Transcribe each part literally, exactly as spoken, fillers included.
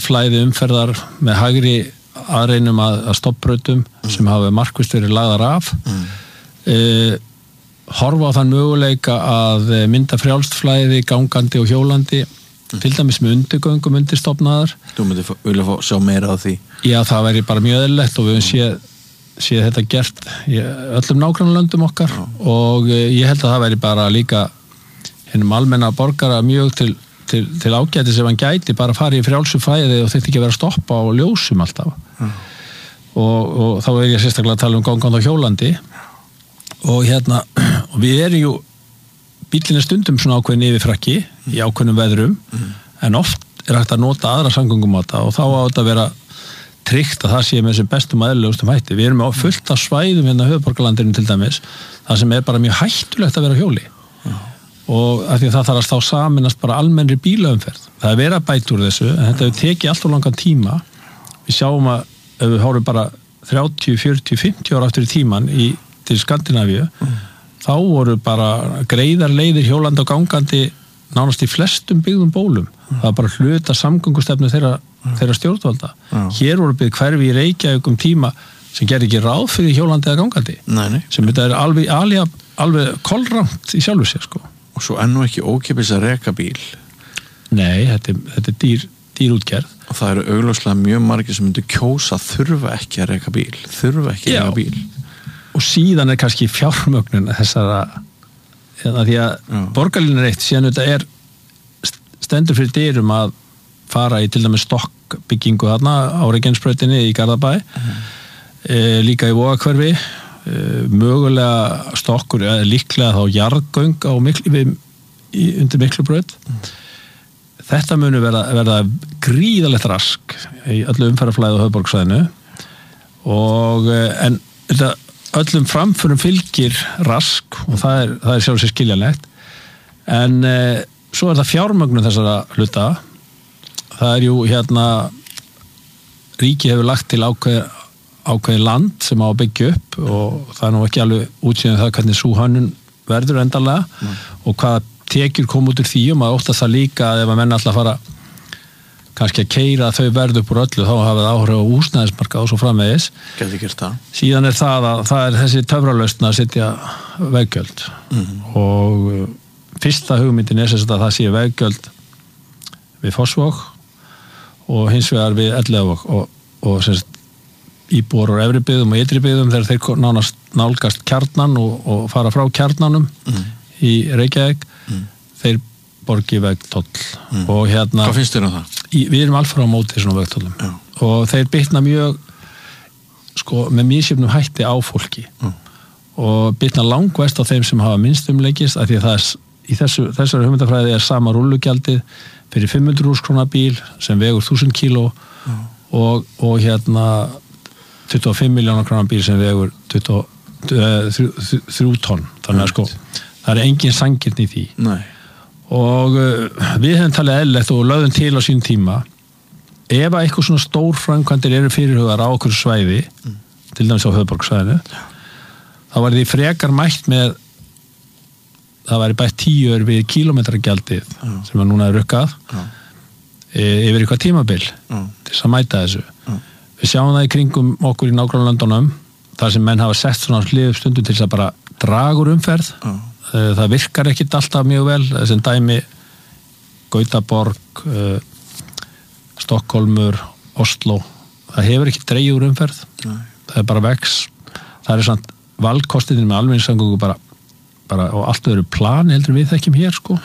flæði umferðar með hægri aðreinum að, að stoppbrautum mm. sem hafa markvisst verið lagðar af mm. e, horfa á þann möguleika að mynda frjálst flæði gangandi og hjólandi mm. til dæmis með undirgöngum undirstofnaðar. Þú myndir vilja fá sjá meira af því? Já, það væri bara mjög eðlilegt og við höfum séð, séð þetta gert í öllum nágrannalöndum okkar Já. Og ég held að það væri bara líka hennum almenna borgara mjög til til, til ágætis ef hann gæti bara að fara í frjálsu fæði og þetta ekki vera að stoppa á ljósum alltaf mm. og, og þá er ég sérstaklega að tala um gangandi og hjólandi og hérna og við erum jú bíllinn er stundum svona ákveðin yfirfrakki mm. í ákveðnum veðrum mm. en oft er hægt að nota aðra samgöngumáta og þá á þetta að vera tryggt að það sé með þessum bestum aðeinslegustum hætti. Við erum á fullt af svæðum hérna höfuðborgarlandinu til dæmis það sem er bara mjög hættulegt að vera á hjóli mm. og af því að það þarf að stá saminast bara almennri bílaumferð. Það er verið að bæta úr þessu en þetta hefur tekið allt of langan tíma. Við sjáum að ef við horfum bara þrjátíu, fjörutíu, fimmtíu ára aftur í tíman í, til Skandinavíu mm. þá voru bara greiðar leiðir hjólandi og gangandi nánast í flestum byggðum bólum. Mm. Það var bara hluta samgöngustefnu þeirra, mm. þeirra stjórnvalda. Mm. Hér voru byggð hverfi í Reykjavík um tíma sem gerði ekki ráð fyrir hjólandi eða gangandi. Nei, nei. Sem þetta er alveg, alveg, alveg kolrangt í sjálfu sér sko. Og svo ennú ekki ókeypis að reka bíl. Nei, þetta er, þetta er dýr, dýr útgerð. Og það eru augljóslega mjög margir sem myndu kjósa þurfa ekki að reka bíl. Þurfa ekki að reka bíl. Og síðan er kannski fjármögnun þessara, því að borgarlínan er eitt, síðan þetta er stendur fyrir dyrum að fara í til dæmis stokkbyggingu þarna á Reykjanesbrautinni í Garðabæ, mm. e, líka í Vogahverfi, e, mögulega stokkur, eða líklega þá jarðgöng á miklu, við, í, undir Miklubraut. Mm. Þetta munu verða, verða gríðalegt rask í öllu umferðarflæði á höfuðborgarsvæðinu og en þetta öllum framförum fylgir rask og það er, það er sjálf sér skiljanlegt en e, svo er það fjármögnun þessara hluta það er jú hérna ríki hefur lagt til ákveð, ákveð land sem á að byggja upp og það er nú ekki alveg útsýðan það hvernig sú hönnun verður endanlega mm. og hvaða tekjur kom út úr því og maður óttast það líka að ef að menn alltaf fara kannski að keyra þau verð upp úr öllu þá hafa það áhrif á húsnæðismarkað og svo framvegis. Gæti gert það. Síðan er það að það er þessi töfralausn að setja veggjöld mm. og fyrsta hugmyndin er að það sé veggjöld við Fossvog og hins vegar við Elliðavog og, og semst íbúar á efri byggðum og ytri byggðum þegar þeir nánast nálgast kjarnan og, og fara frá kjarnanum mm. í Reykjavík mm. þeir borgi vegtoll mm. og hérna hvað finnst þér um það? Í, við erum alfra á móti svona vegtollum Já. Og þeir bitna mjög sko með misjöfnum hætti á fólki mm. og bitna langvest á þeim sem hafa minnst umleikist af því að það er í þessu, þessari hugmyndafræði er sama rúllugjaldið fyrir fimm hundruð þúsund króna bíl sem vegur þúsund kíló mm. og, og hérna tuttugu og fimm milljóna króna bíl sem vegur tuttugu, þrjú tonn þannig að sko það er engin sanngirni í því Nei. Og uh, við hefum talið eðlilegt og lögðum til á sín tíma ef að eitthvað svona stór framkvæmdir eru fyrirhugaðar á okkur svæði mm. til dæmis á höfuðborgarsvæðinu þá var því frekar mætt með það væri bætt tíu ör við kílómetragjaldið mm. sem að núna er rukkað mm. e, yfir eitthvað tímabil mm. til þess að mæta þessu mm. við sjáum það í kringum okkur í nágrannalöndunum þar sem menn hafa sett svona hlið stundu til þess að bara dragur umferð mm. það virkar ekkit alltaf mjög vel þessum dæmi Gautaborg uh, Stokkólmur, Oslo það hefur ekki dregið úr umferð Nei. Það er bara vex það er samt valkostinir með almenningssamgöngu bara, bara á allt öðru plan heldur við þekkjum hér sko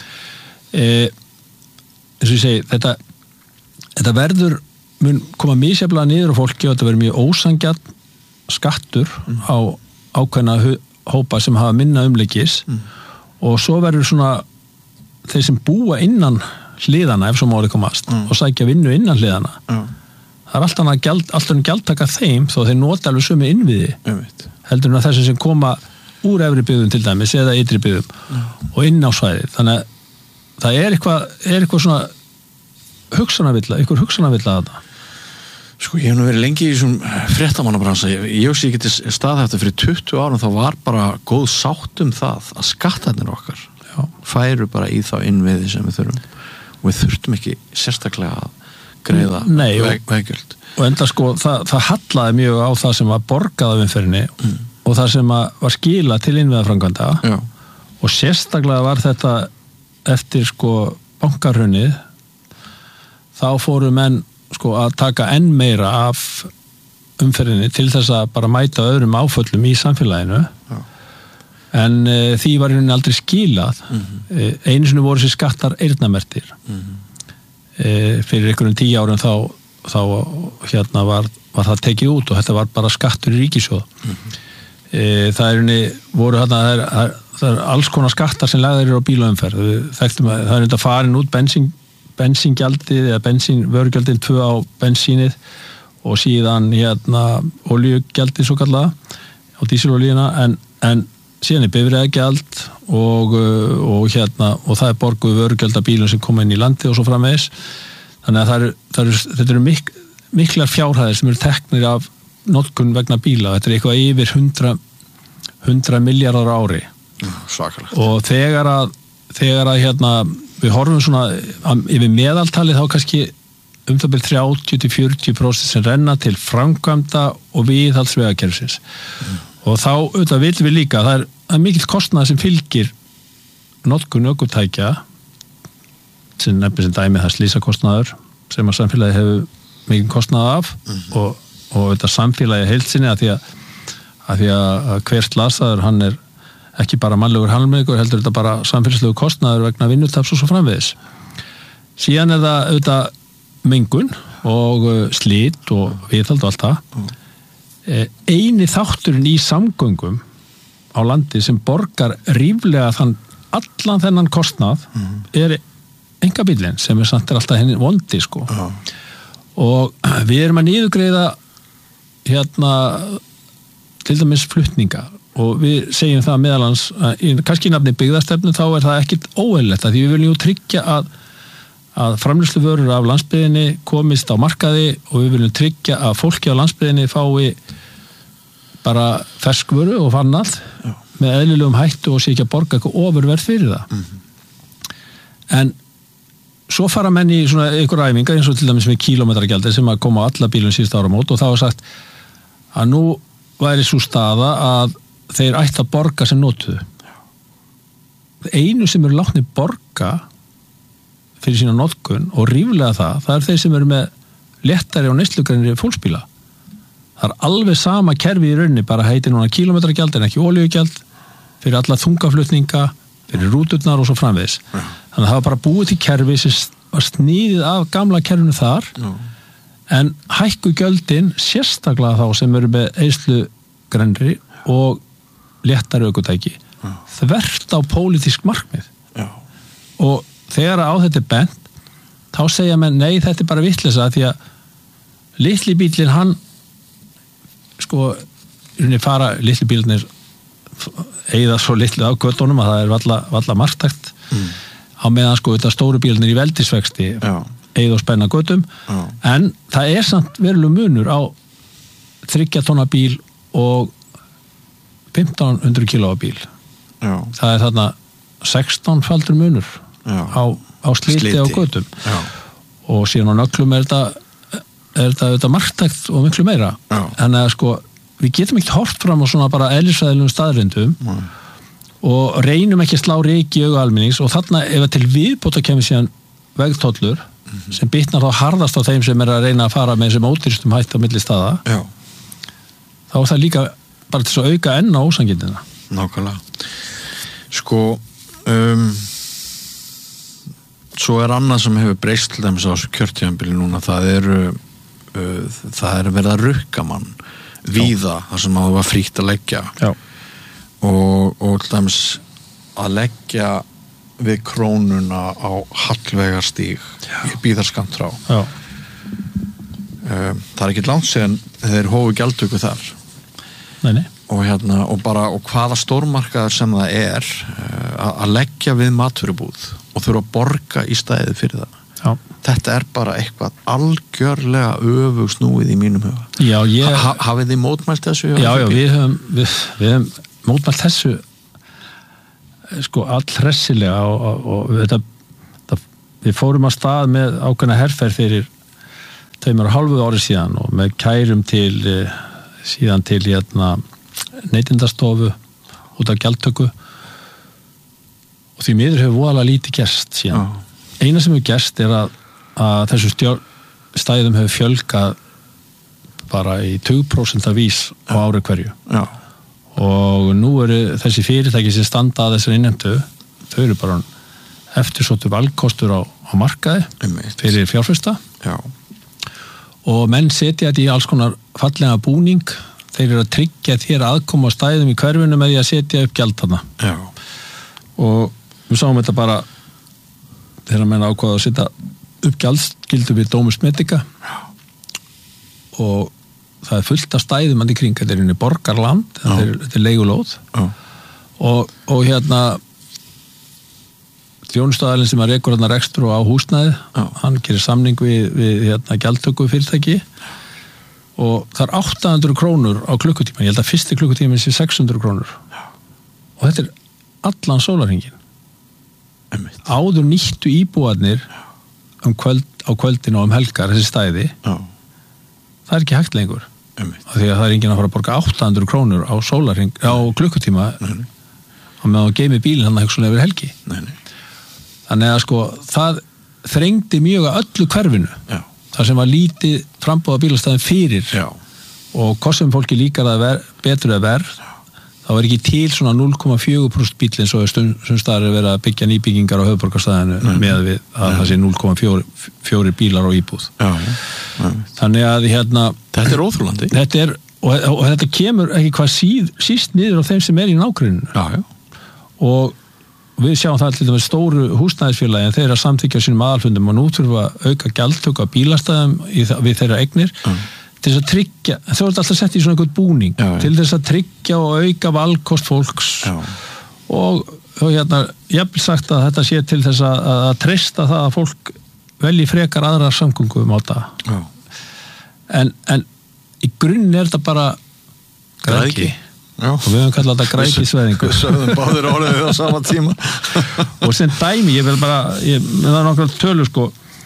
e, eins og ég segi þetta, þetta verður mun koma misjaflega niður á fólki og þetta verður mjög ósangjarn skattur mm. á ákveðna hu hópa sem hafa minna umleikis mm. og svo verður svona þeir sem búa innan hliðana ef svo máli komast mm. og sækja vinnu innan hliðana mm. það er alltaf að gjald, alltaf gjaldtaka þeim þó þeir nota alveg sömu innviði mm. heldur en að þessum sem koma úr efri byggðum til dæmis eða ytri byggðum mm. og inn á svæði þannig að það er eitthvað, er eitthvað svona hugsanavilla, eitthvað hugsanavilla að það Sko, ég hef nú verið lengi í þessum fréttamannabransa. Ég, ég sé ekki til staðhæfta fyrir tuttugu árum, þá var bara góð sátt um það að skattarnir okkar Já. Færu bara í þá innviði sem við þurfum. Og við þurftum ekki sérstaklega að greiða Nei, og, veg, veggjöld og enda sko það, það hallaði mjög á það sem var borgað af umferðinni mm. og það sem var skilað til innviðaframkvæmda Já. og sérstaklega var þetta eftir sko bankarhrunnið þá fóru menn sko að taka enn meira af umferðinni til þess að bara mæta öðrum áföllum í samfélaginu Já. En e, því var hérna aldrei skilað mm-hmm. e, einu sinni voru þessi skattar eyrnamertir mm-hmm. e, fyrir einhverjum tíu árum þá, þá hérna var, var það tekið út og þetta var bara skattur í ríkissjóð mm-hmm. e, það er hérna voru hérna það er, það er alls konar skattar sem lagðir eru á bílaumferð þekktum að það er hérna farin út bensín, bensíngjaldið eða bensín, vörugjaldið tvö á bensínið og síðan hérna olíugjaldið svo kallaða á dísilolíuna en, en síðan er bifreiðagjald og, og hérna og það er borguð vörugjald af bílum sem koma inn í landi og svo framvegis þannig að það eru, það eru, þetta eru mik, miklar fjárhæðir sem eru teknir af notkun vegna bíla, þetta er eitthvað yfir hundra milljarðar á ári Svakalegt og þegar að, þegar að hérna, við horfum svona yfir meðaltali þá kannski um það byrð þrjátíu til fjörutíu prósent sem renna til framkvæmda og viðhaldsvegakerfisins mm. og þá auðvitað viljum við líka það er, það er mikill kostnað sem fylgir notkun ökutækja sem nefnir sem dæmi það slísakostnaður sem að samfélagi hefur mikil kostnað af mm. og, og þetta samfélagi heilsinni að því að, að, því að hver slasaður hann er ekki bara mannlegur halmleikur heldur þetta bara samfélagslegu kostnaður vegna vinnutaps og svo framvegis síðan er það auðvitað mengun og slit og viðhald og allt það mm. eini þátturinn í samgöngum á landi sem borgar ríflega þann allan þennan kostnað mm. er einkabíllinn sem er samt er alltaf henni vondi sko uh. og við erum að niðurgreiða hérna til dæmis flutninga og við segjum það meðalans kannski í nafni byggðastefnu þá er það ekkit óeðlilegt því við viljum tryggja að að framleiðsluvörur af landsbyggðinni komist á markaði og við viljum tryggja að fólki á landsbyggðinni fái bara ferskvöru og fannað Já. Með eðlilegum hættu og sé ekki að borga eitthvað ofurverð fyrir það mm-hmm. en svo fara menn í svona einhver æfingar eins og til dæmis með kílómetragjaldi sem að koma á alla bílum síðust áramót og þá var sagt að nú væri svo staða að þeir ætti að borga sem notuðu einu sem eru látni borga fyrir sína notkun og ríflega það, það er þeir sem eru með léttari og neyslugrænri fólksbíla. Það er alveg sama kerfi í rauninni, bara heitir núna kílómetragjald en ekki olíugjald, fyrir alla þungaflutninga, fyrir rúturnar og svo framvegis. Ja. Þannig að það var bara búið til kerfi sem var sníðið af gamla kerfinu þar, ja. En hækku gjöldin sérstaklega þá sem eru með eyðslugrænri og léttari ökutæki, ja. Þvert á pólitísk markmið. Ja. Og þegar á þetta er bent þá segja menn, nei þetta er bara vitleysa því að litli bílinn hann sko fara, litli bílnir eigða svo litli á göttunum að það er valla, valla marktækt mm. á meðan sko þetta stóru bílnir í veldisvexti eigða og spenna göttum Já. En það er samt veruleg munur á þriggja tonna bíl og fimmtán hundruð kílóa bíl Já. Það er þarna sextán faldur munur á, á sliti, sliti á götum Já. Og síðan á nöglum er þetta er þetta, þetta marktækt og miklu meira Já. En að sko við getum ekki hort fram á svona bara eðlisfræðilegum staðreyndum Já. Og reynum ekki að slá ryki í auga almennings og þarna ef að til viðbóta kemur síðan vegtollur mm-hmm. sem bitnar þá harðast á þeim sem er að reyna að fara með þessum ódýrstum hætti á milli staða Já. Þá er það líka bara til að auka enn á ósangindina Nákvæmlega sko um svo er annað sem hefur breyst til dæmis á þessu kjörtíðanbili núna það eru uh, það er verið að rukka mann víða þar sem það var frítt að leggja Já. og, og til dæmis að leggja við krónuna á Hallveigarstíg í Bíðarskamtrá um, það er ekki langt síðan þeir hófu gjaldtöku þar nei, nei. Og, hérna, og, bara, og hvaða stórmarkaður sem það er uh, að leggja við matvörubúð og þurfa að borga í stæði fyrir það Já. Þetta er bara eitthvað algjörlega öfug snúið í mínum huga Já, ég... ha, hafið þið mótmælt þessu? Já, já, við höfum, við, við höfum mótmælt þessu sko allhressilega og, og, og þetta, það, við fórum að stað með ákveðna herferð fyrir tveimur og hálfu ári síðan og með kærum til síðan til hérna neytendastofu út af gjaldtöku og því miður hefur voðalega lítið gerst síðan. Já. Eina sem hefur gerst er að, að þessu stjórn, stæðum hefur fjölgað bara í tuttugu prósent vís á ári hverju. Já. Og nú eru þessi fyrirtæki sem standa að þessari innheimtu, þau eru bara eftirsóttur valkostur á, á markaði fyrir fjárfesta. Já. Og menn setja þetta í alls konar fallega búning, þeir eru að tryggja þér aðkoma á stæðum í hverfinu með því að setja upp gjald þarna. Já. Og við sáum þetta bara þegar menn ákvaða að setja upp gjaldskyldu við Domus Medica. Já. Og það er fullt af stæðum hann í kring, þetta er inni borgarland, þetta er, þetta er leigulóð. Já. Og, og hérna þjónustaðalinn sem að rekur hérna rekstur og á húsnæði, Já. Hann gerir samning við, við hérna gjaldtöku fyrirtæki og það er átta hundruð krónur á klukkutíma, ég held að fyrsti klukkutíma sé sex hundruð krónur. Já. Og þetta er allan sólarhringin. Einmitt. Áður nýttu íbúarnir um kvöld, á kvöldinu og um helgar þessi stæði. Já. Það er ekki hægt lengur. Einmitt. Af því að það er enginn að fara að borga átta hundruð krónur á sólarhring, á klukkutíma Nei. og með að geimi bílinn hann að hugsunlega yfir helgi. Nei, nei. Þannig að sko, það þrengdi mjög að öllu hverfinu. Já. Það sem var lítið frambúða bílastæðin fyrir. Já. Og hvað sem fólki líkar að ver, betur að verð, þá er ekki til svona núll komma fjögur prósent bíll eins og stundstaðar er verið að byggja nýbyggingar á höfuðborgarstæðinu með við að það sé núll komma fjögur bílar á íbúð. Já. Já. Þannig að hérna... Þetta er óþolandi. Þetta er, og, og þetta kemur ekki hvað síð, síst niður á þeim sem er í nágruninu. Já, já. Og við sjáum það til dæmis stóru húsnæðisfélagi en þeir eru að samþykkja sínum aðalfundum og nú þurfa að auka gjaldtöku á bílastæðum við þeirra eignir mm. til þess að tryggja, þau eru alltaf sett í svona einhvern búning já, til þess að tryggja og auka valkost fólks já. og, og hérna, ég hef sagt að þetta sé til þess að, að treysta það að fólk velji frekar aðrar samgöngum á það en, en í grunn er þetta bara græki Já. Og við höfum kallað þetta grækisveðingu. Við sögðum báðir orðið á sama tíma. Og sem dæmi, ég vil bara, ég, með það nokkra tölur sko,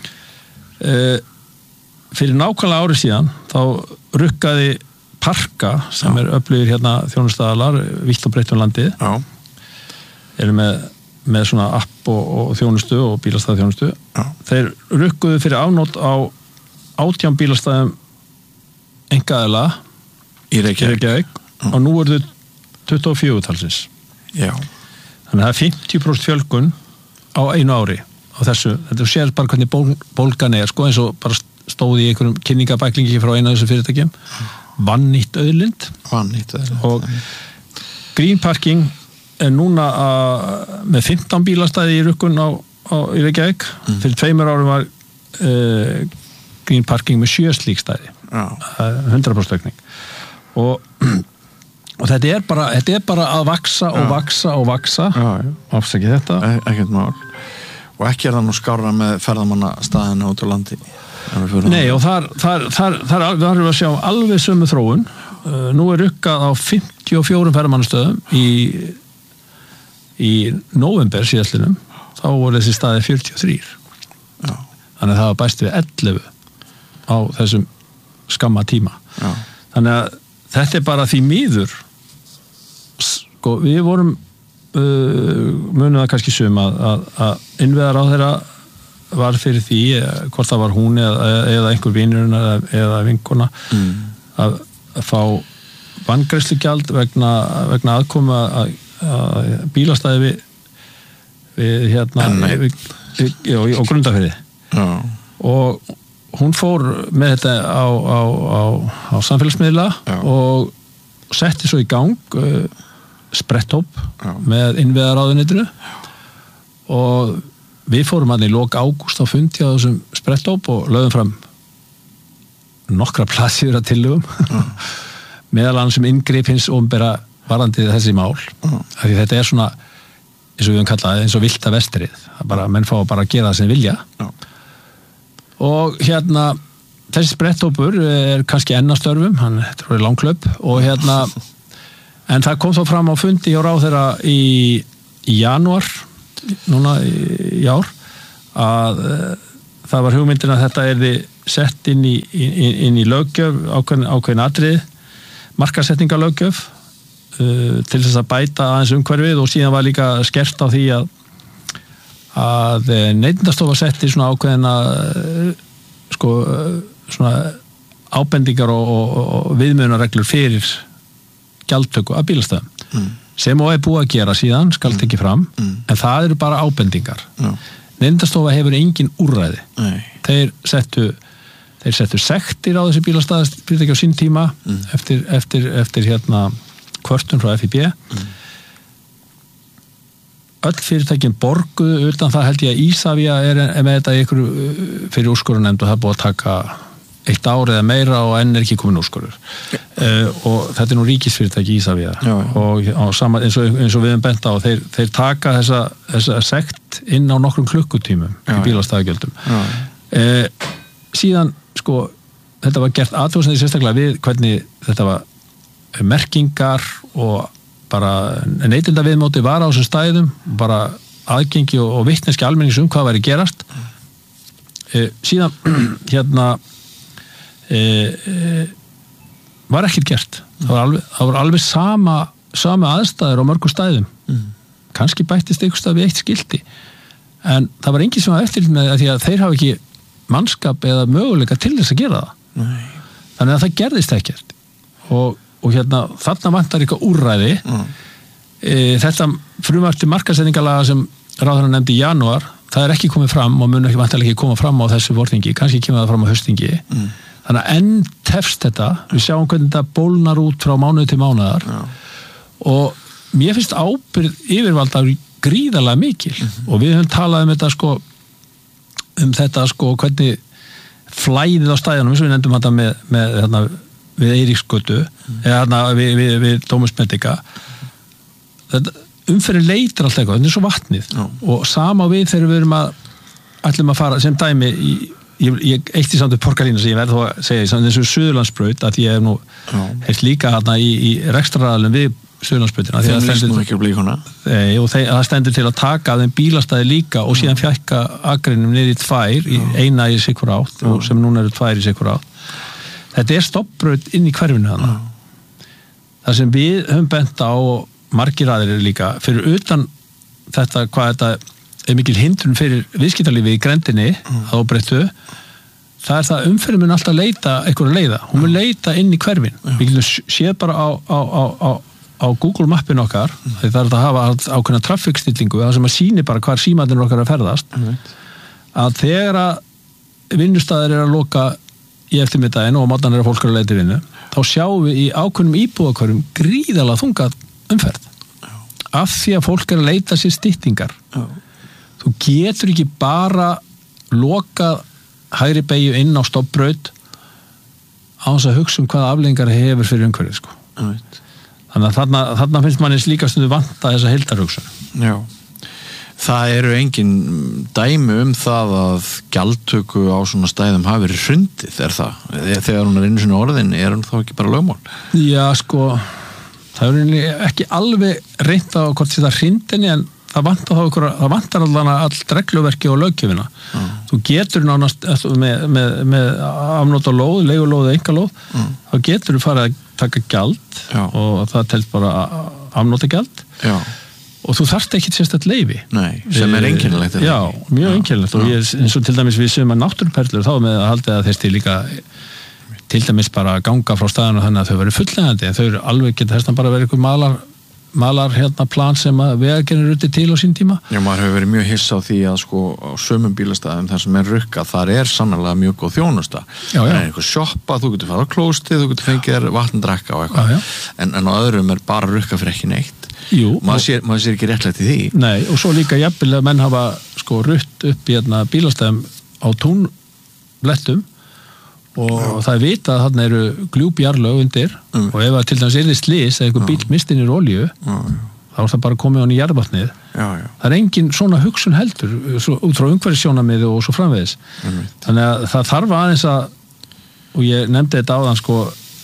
uh, fyrir nákvæmlega ári síðan, þá rukkaði Parka, sem Já. Er öflugir hérna þjónustaðalar, vítt og breytt um landið, Já. Eru með, með svona app og, og þjónustu og bílastæði þjónustu. Já. Þeir rukkuðu fyrir afnót á átján bílastæðum engaðila í Reykjavík. Og nú eru þau tuttugu og fjögur talsins. Já. Þannig að það er fimmtíu prósent fjölgun á einu ári á þessu. Þetta sér bara hvernig ból, bólgan er, sko, eins og bara stóði í einhverjum kynningabæklingi frá einu af þessu fyrirtækjum. Vannýtt auðlind. Vannýtt auðlind. Og Green Parking er núna að, með fimmtán bílastæði í rukkun á, á í Reykjavík. Mm. Fyrir tveimur árum var uh, Green Parking með sjö slík stæði. Já. hundrað prósent aukning. Og og þetta er bara, þetta er bara að vaksa og vaksa og vaksa afsækja þetta e ekkert mál og ekki er það nú skárra með ferðamannastaðinu út á landi nei og þar, þar, þar, þar, þar erum við að sjá alveg sömu þróun uh, nú er rukkað á fimmtíu og fjórum ferðamannastöðum í í nóvember síðastlinum þá voru þessi staði fjörutíu og þrír Já. Þannig að það var bæst við ellefu á þessum skamma tíma Já. Þannig að þetta er bara því miður sko, við vorum uh, munum það kannski sum að, að, að innviðar á þeirra var fyrir því, hvort það var hún eða, eða einhver vinurinn eða, eða vinkona mm. að, að fá vangreiðslugjald vegna, vegna aðkomu að, að bílastæði við, við hérna við, við, já, og Grundarfirði Já. Og hún fór með þetta á, á, á, á samfélagsmiðla Já. Og setti svo í gang uh, spretthóp með innviðaráðuneytinu og við fórum hann í lok ágúst á fundi á þessum spretthóp og lögðum fram nokkra plassir að tillögum meðal annars sem inngrip hins opinbera varðandi þessi mál af því þetta er svona eins og við höfum kallað eins og villta vestrið það bara, menn fá bara að gera það sem vilja Já. Og hérna þessi spretthópur er kannski enn að störfum hann þetta er langklöp og hérna en það kom þá fram á fundi hjá ráðherra í, í janúar núna í, í ár að uh, það var hugmyndin að þetta erði sett inn í, inn, inn í löggjöf ákveðin, ákveðin atrið markasetningalöggjöf uh, til þess að bæta aðeins umhverfið og síðan var líka skert á því að að Neytendastofa setti svona ákveðina sko svona ábendingar og, og, og viðmiðunarreglur fyrir gjaldtöku af bílastæðum mm. sem og er búið að gera síðan skal tekið fram mm. en það eru bara ábendingar mm. Neytendastofa hefur engin úrræði Nei. þeir settu þeir settu sektir á þessi bílastæðar á sín tíma mm. eftir, eftir, eftir hérna kvörtun frá F I B mm. öll fyrirtækin borguðu utan það held ég að Ísavía er, er með þetta ykkur fyrir úrskurðarnefnd og það er búið að taka eitt ár eða meira og enn er ekki komin úrskurður uh, og þetta er nú ríkisfyrirtæki Ísavía og, og sama, eins, og, eins og við erum bent á þeir, þeir taka þessa, þessa sekt inn á nokkrum klukkutímum já, í bílastæðagjöldum uh, síðan sko þetta var gert athugasemd sérstaklega við hvernig þetta var merkingar og bara neytendaviðmóti var á þessum stæðum bara aðgengi og, og vitneski almennings um hvað væri gerast e, síðan hérna e, e, var ekkert gert það var alveg, það var alveg sama sama aðstæður á mörgum stæðum mm. kannski bættist einhvers stað við eitt skilti en það var engin sem var eftirlit með því að þeir hafa ekki mannskap eða möguleika til þess að gera það Nei. Þannig að það gerðist ekkert og og hérna þarna vantar eitthvað úrræði mm. e, þetta frumvarp til markaðssetningalaga sem ráðherra nefndi í janúar það er ekki komið fram og mun ekki vantarlega ekki koma fram á þessu vorþingi, kannski kemur það fram á haustingi mm. þannig að enn tefst þetta við sjáum hvernig þetta bólnar út frá mánuði til mánuðar ja. Og mér finnst ábyrgð yfirvalda gríðarlega mikil mm-hmm. og við höfum talað um þetta sko um þetta sko hvernig flæðið á stæðunum eins og við nefndum þetta með, með hérna við Eiríksgötu mm. eða hérna við, við, við Dómusmedika umferðin leitir alltaf eitthvað, þetta er svo vatnið no. og sama við þegar við erum að ætlum að fara sem dæmi í, ég, ég eitt í samt upp Porkalínu sem ég verð þó að segja samt eins og Suðurlandsbraut að ég hef nú no. heilt líka hérna í, í rekstraraðalum við Suðurlandsbrautina þeim líst nú ekki að blík hana e, og þeir, það stendur til að taka þeim bílastæði líka og síðan fjækka akrinum niður í tvær í no. eina í sikur átt no. og sem núna eru tvær í sikur átt þetta er stoppbraut inn í hverfinu hana. Mm. Það sem við höfum bent á og margir aðrir líka fyrir utan þetta hvað þetta er mikil hindrun fyrir viðskiptalífi í grendinni mm. á breyttu það er það umferðin mun alltaf leita einhverja leiða, hún mun leita inn í hverfin mm. við getum séð bara á, á, á, á, á Google mappin okkar mm. það er að hafa ákveðna traffikstillingu það sem að sýni bara hvar símaðurinn okkar að ferðast mm. að þegar að vinnustæðir er að loka í eftirmiddaginn og mátan er að fólk er að leita vinnu þá sjáum við í ákveðnum íbúðakörfum gríðalega þungað umferð Já. Af því að fólk er að leita sér styttingar Já. Þú getur ekki bara lokað hægri beygju inn á stoppbraut á þess að hugsa um hvaða afleiðingar hefur fyrir umhverfið sko. Þannig að þarna, þarna finnst manni líka stundu vanta þessa heildarhugsun Já Það eru engin dæmi um það að gjaldtöku á svona stæðum hafi verið hrundið, er það? Þegar hún er einu sinni orðin, er hún þá ekki bara lögmál? Já, sko, það er ekki alveg reynt á hvort þetta hrundinni, en það vantar, þá ykkur, það vantar allan allt regluverki og löggjöfina. Mm. Þú getur nánast með, með, með afnóta lóð, leigulóð eða engalóð, mm. þá getur þú farið að taka gjald Já. Og það telt bara afnóta gjald. Já. Og þú þarft ekki sérstætt leyfi. Nei, sem er einkennilegt. Já, mjög einkennilegt. Og ég, eins og til dæmis við sem að náttúruperlur, þá með að halda að þeirsti líka til dæmis bara ganga frá staðinu þannig að þau verið fullnægjandi. En þau eru alveg, geta þess að bara verið eitthvað malar, malar hérna plan sem að vegagerðin rutti til á sín tíma. Já, maður hefur verið mjög hissa á því að sko á sömum bílastæðum þar sem er rukka, þar er sannarlega mjög góð þjónusta. Já, já. Það er eitthvað sjoppa, þú getur farið á klóstið, þú getur fengið vatndrakka og eitthvað. Já, já. En, en á öðrum er bara rukka fyrir ekki neitt. Jú, maður sér, maður sér ekki réttlætt í því. Nei, og svo líka jafnvel að menn hafa sko rutt upp í hérna bílastæðum á túnblettum og Já. Það er vitað að þarna eru gljúpjarlög undir mm. og ef að til dæmis er þið slís eða eitthvað bíl mistinir olíu Já. Þá er það bara komið á hann í jarðvatnið. Það er engin svona hugsun heldur svo, út frá umhverfissjónarmiði og svo framvegis. Mm. Þannig að það þarf aðeins að og ég nefndi þetta áðan sko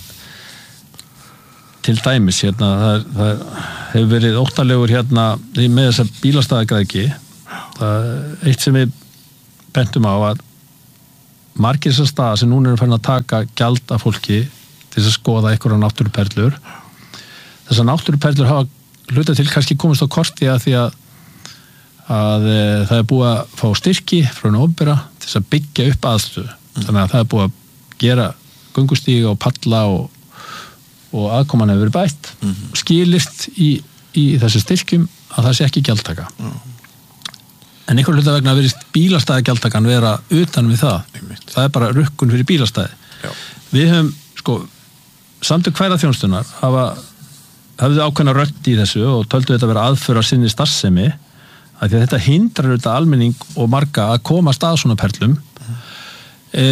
til dæmis hérna það, það hefur verið óttalegur hérna með þessa bílastæðagræðki það eitt sem við bentum á að margir þessar staða sem núna eru farin að taka gjald af fólki til þess að skoða einhverja náttúruperlur þessar náttúruperlur hafa hluta til kannski komist á korti að því að að e, það er búið að fá styrki frá einu opinbera til þess að byggja upp aðstöðu mm. þannig að það er búið að gera göngustíga og palla og, og aðkoman hefur verið bætt mm. skilist í, í þessu styrkjum að það sé ekki gjaldtaka mm. en einhver hluta vegna verið bílastæði gjaldtakan vera utan við það Einmitt. Það er bara rukkun fyrir bílastæði Já. Við höfum, sko samtök ferðaþjónustunnar hafa hafðu ákveðna rödd í þessu og töldu þetta vera aðföra sinni starfsemi að því að þetta hindrar auðvitað almenning og marga að koma að stað svona perlum mm. e,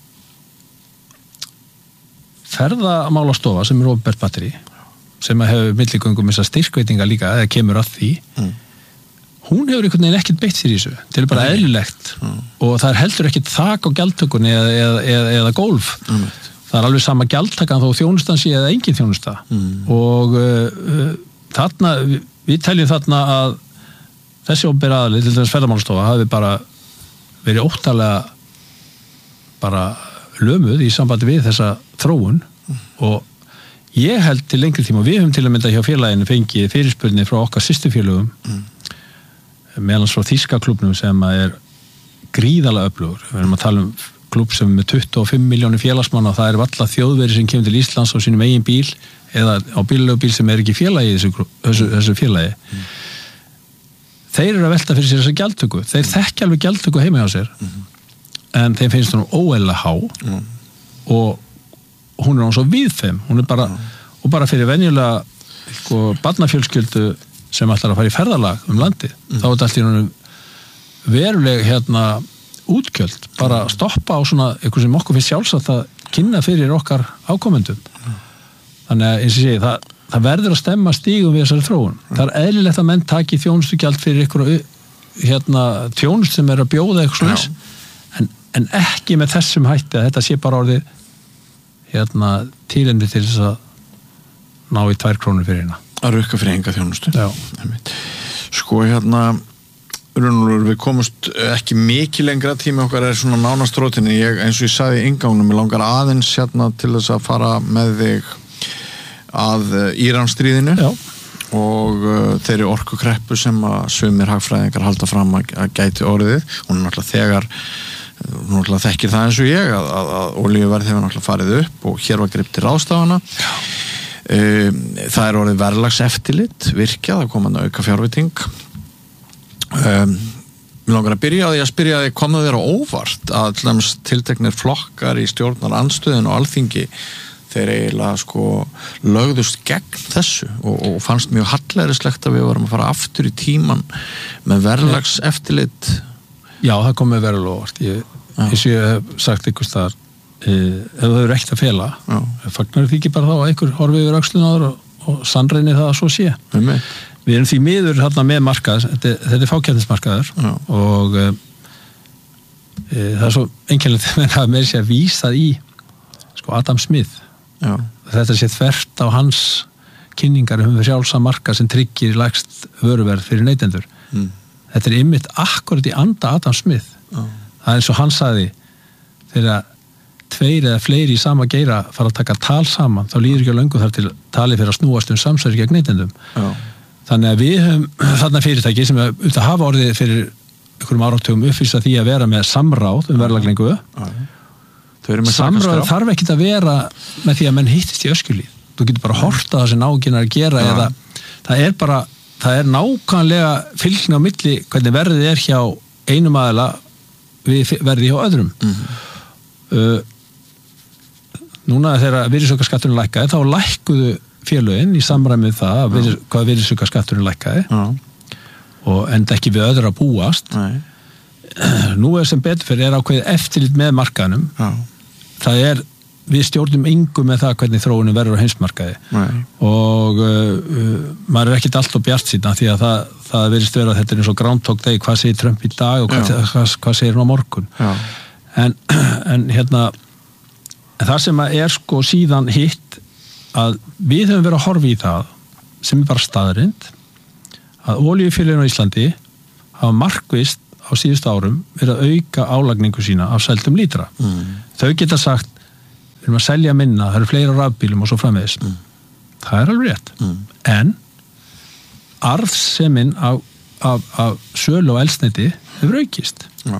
ferðamálastofa sem er opinbert batteri sem hefur milligöngum þessar styrkveitinga líka eða kemur að því mm. hún hefur einhvern veginn ekkert beitt sér í þessu þetta er bara mm. eðlilegt mm. og það er heldur ekkert þak á gjaldtökunni eða, eða, eða, eða gólf mm. það er alveg sama gjaldtakan þó þjónustan sé eða engin þjónusta mm. og uh, þarna, við, við teljum þarna að þessi opinbera aðli, til dæmis ferðamálastofa hafi bara verið óttalega bara lömuð í sambandi við þessa þróun mm. og ég held til lengri tíma og við höfum til að mynda hjá félaginu fengið fyrirspurni frá okkar systurfélögum mm. meðan frá þýska klúbnum sem er gríðalega öflugur við erum að tala um klúb sem er með tuttugu og fimm milljónir félagsmanna og það er valla þjóðveri sem kemur til Íslands á sínum eigin bíl eða á bíllegubíl sem er ekki félagi í þessu, þessu, þessu félagi mm. þeir eru að velta fyrir sér þessa gjaldtöku þeir mm. þekkja alveg gjaldtöku heima hjá sér mm. en þeim finnst hún óeðlilega há mm. og hún er án svo viðfeim hún er bara, mm. og bara fyrir venjulega sko, barnafjölskyldu sem ætlar að fara í ferðalag um landi mm. þá er þetta allt í raunum veruleg hérna útgjöld bara að stoppa á svona eitthvað sem okkur finnst sjálfsagt að kynna fyrir okkar ákomendum mm. þannig að eins og segi það það verður að stemma stígum við þessari þróun. Mm. Það er eðlilegt að menn taki þjónustugjald fyrir ykkur hérna, þjónust sem er að bjóða eitthvað svona, en, en ekki með þessum hætti að þetta sé bara orðið hérna, tílendi til þess að ná í tvær krónur fyrir hérna. Að rukka fyrir enga þjónustu. Já. Sko hérna, Runulur, við komumst ekki mikið lengra tími okkar er svona nánast rótinni. Ég, eins og ég sagði í inngangnum, ég langar aðeins hérna til þess að fara með þig að Íransstríðinu Já. og uh, þeirri orkukreppu sem að sumir hagfræðingar halda fram að, að gæti orðið. Hún er náttúrulega þegar hún náttúrulega þekkir það eins og ég að, að, að olíuverð hefur náttúrulega farið upp og hér var gripið til ráðstafana. Um, það er orðið verðlagseftirlit virkja, það kom að auka fjárveiting. Um, Mér langar að byrja á því að spyrja því kom það þér á óvart að til dæmis tilteknir flokkar í stjórnar andstöðin og alþingi þeir eiginlega sko lögðust gegn þessu og, og fannst mjög hallærislegt að við varum að fara aftur í tíman með verðlags eftirlit. Já, það kom með verulega óvart. Ég, eins og ég hef sagt einhvers þar, e, ef það eru ekkert að fela, fagnar því ekki bara þá að einhver horfi yfir öxlun áður og, og sannreini það að svo sé. Við, við erum því miður hérna með markað, þetta, þetta er fákjæfnismarkaður og e, e, það er svo einkennilegt að með sér að vísa í sko Adam Smith. Já. Þetta sé þvert á hans kynningar um sjálfsa marka sem tryggir lægst vöruverð fyrir neytendur. Mm. Þetta er einmitt akkurat í anda Adam Smith. Já. Það er eins og hann sagði þegar tveir eða fleiri í sama geira fara að taka tal saman, þá líður ekki á löngu þar til tali fyrir að snúast um samsæri gegn neytendum. Já. Þannig að við höfum þarna fyrirtæki sem er út að hafa orðið fyrir einhverjum áratugum uppfýrst að því að vera með samráð um verðlagningu. Já. Samráð þarf ekki að vera með því að menn hittist í öskjulíð. Þú getur bara horta það sem nákvæmlega að gera ja. eða það er bara, það er nákvæmlega fylgni á milli hvernig verðið er hjá einum aðila við verðið hjá öðrum. Mm-hmm. Uh, núna þegar virðisaukaskatturinn lækkaði þá lækkuðu félögin í samræmið það ja. virðis, hvað virðisaukaskatturinn lækkaði ja. og enda ekki við öðru að búast. Nei. Nú er sem betur fyrir er ákveðið eftirlit með markaðnum. Já. Það er, við stjórnum engu með það hvernig þróunin verður á heimsmarkaði. Nei. Og uh, maður er ekkert allt á bjart sína því að það, það verðist vera að þetta er eins og Groundhog Day, hvað segir Trump í dag og hvað, hvað, hvað segir hann á morgun. En, en hérna það sem er sko síðan hitt að við höfum verið að horfa í það sem er bara staðrind að olíufélögin á Íslandi hafa markvist á á síðustu árum verið að auka álagningu sína af seldum lítra. Mm. Þau geta sagt, við erum að selja minna, það eru fleiri rafbílum og svo framvegis. Mm. Það er alveg rétt. Mm. En arðsemin af, af, af sölu og eldsneyti hefur aukist. Ja.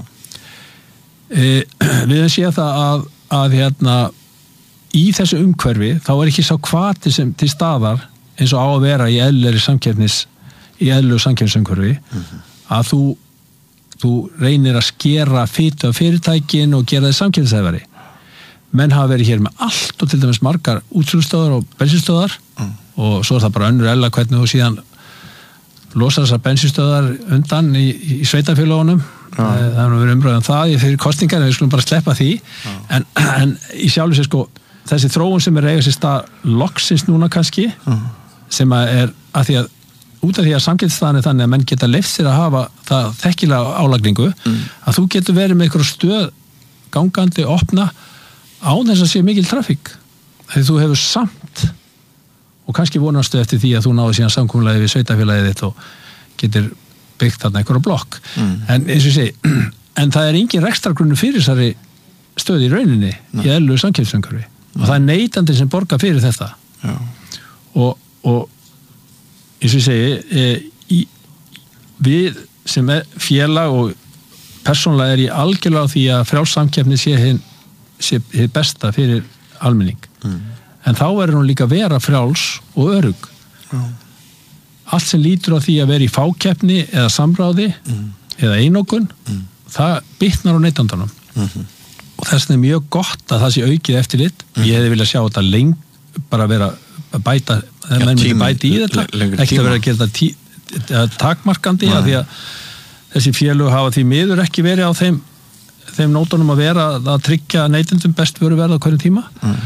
E, við höfum séð það að, að hérna, í þessu umhverfi þá er ekki sá hvati sem til staðar eins og á að vera í eðlilegri samkeppnis í eðlilegu samkeppnisumhverfi mm-hmm. að þú, þú reynir að skera fitu af fyrirtækin og gera þið samkeppnishæfari. Menn hafa verið hér með allt og til dæmis margar útsölustöðar og bensinstöðar mm. og svo er það bara önnur ella hvernig þú síðan losa þessar bensinstöðar undan í, í sveitafélögunum. Ja. Það er nú verið umræðan það í fyrir kostingar en við skulum bara sleppa því ja. en, en í sjálfu sér sko þessi þróun sem er eiga sér stað loksins núna kannski uh-huh. sem að er að því að út af því að samkeppnisstaðan er þannig að menn geta leyft sér að hafa það þekkilega álagningu mm. að þú getur verið með einhverju stöð gangandi, opna án þess að sé mikil trafík þegar þú hefur samt og kannski vonastu eftir því að þú náðu síðan samkomulagi við sveitafélagið þitt og getur byggt þarna einhverju blokk mm. en eins og ég segi, en það er engin rekstrargrunnu fyrir þessari stöð í rauninni Nei. Í eðlilegu samkeppnisumhverfi og það er neytandi sem borgar fyrir þetta Já. og, og eins og ég segi e, í, við sem er félag og persónulega er ég algjörlega á því að frjálssamkeppni sé hinn sé hið besta fyrir almenning mm. en þá verður hún líka vera frjáls og örugg mm. allt sem lítur á því að vera í fákeppni eða samráði mm. eða einokun mm. það bitnar á neytandanum mm-hmm. og þess vegna er mjög gott að það sé aukið eftirlit mm. ég hefði viljað sjá þetta lengt bara vera að bæta ja, menn myndi bæti í þetta ekki að vera að gera þetta tí, takmarkandi að því að þessi félög hafa því miður ekki verið á þeim þeim nótunum að vera að tryggja neytendum best veru verða á hverjum tíma mm.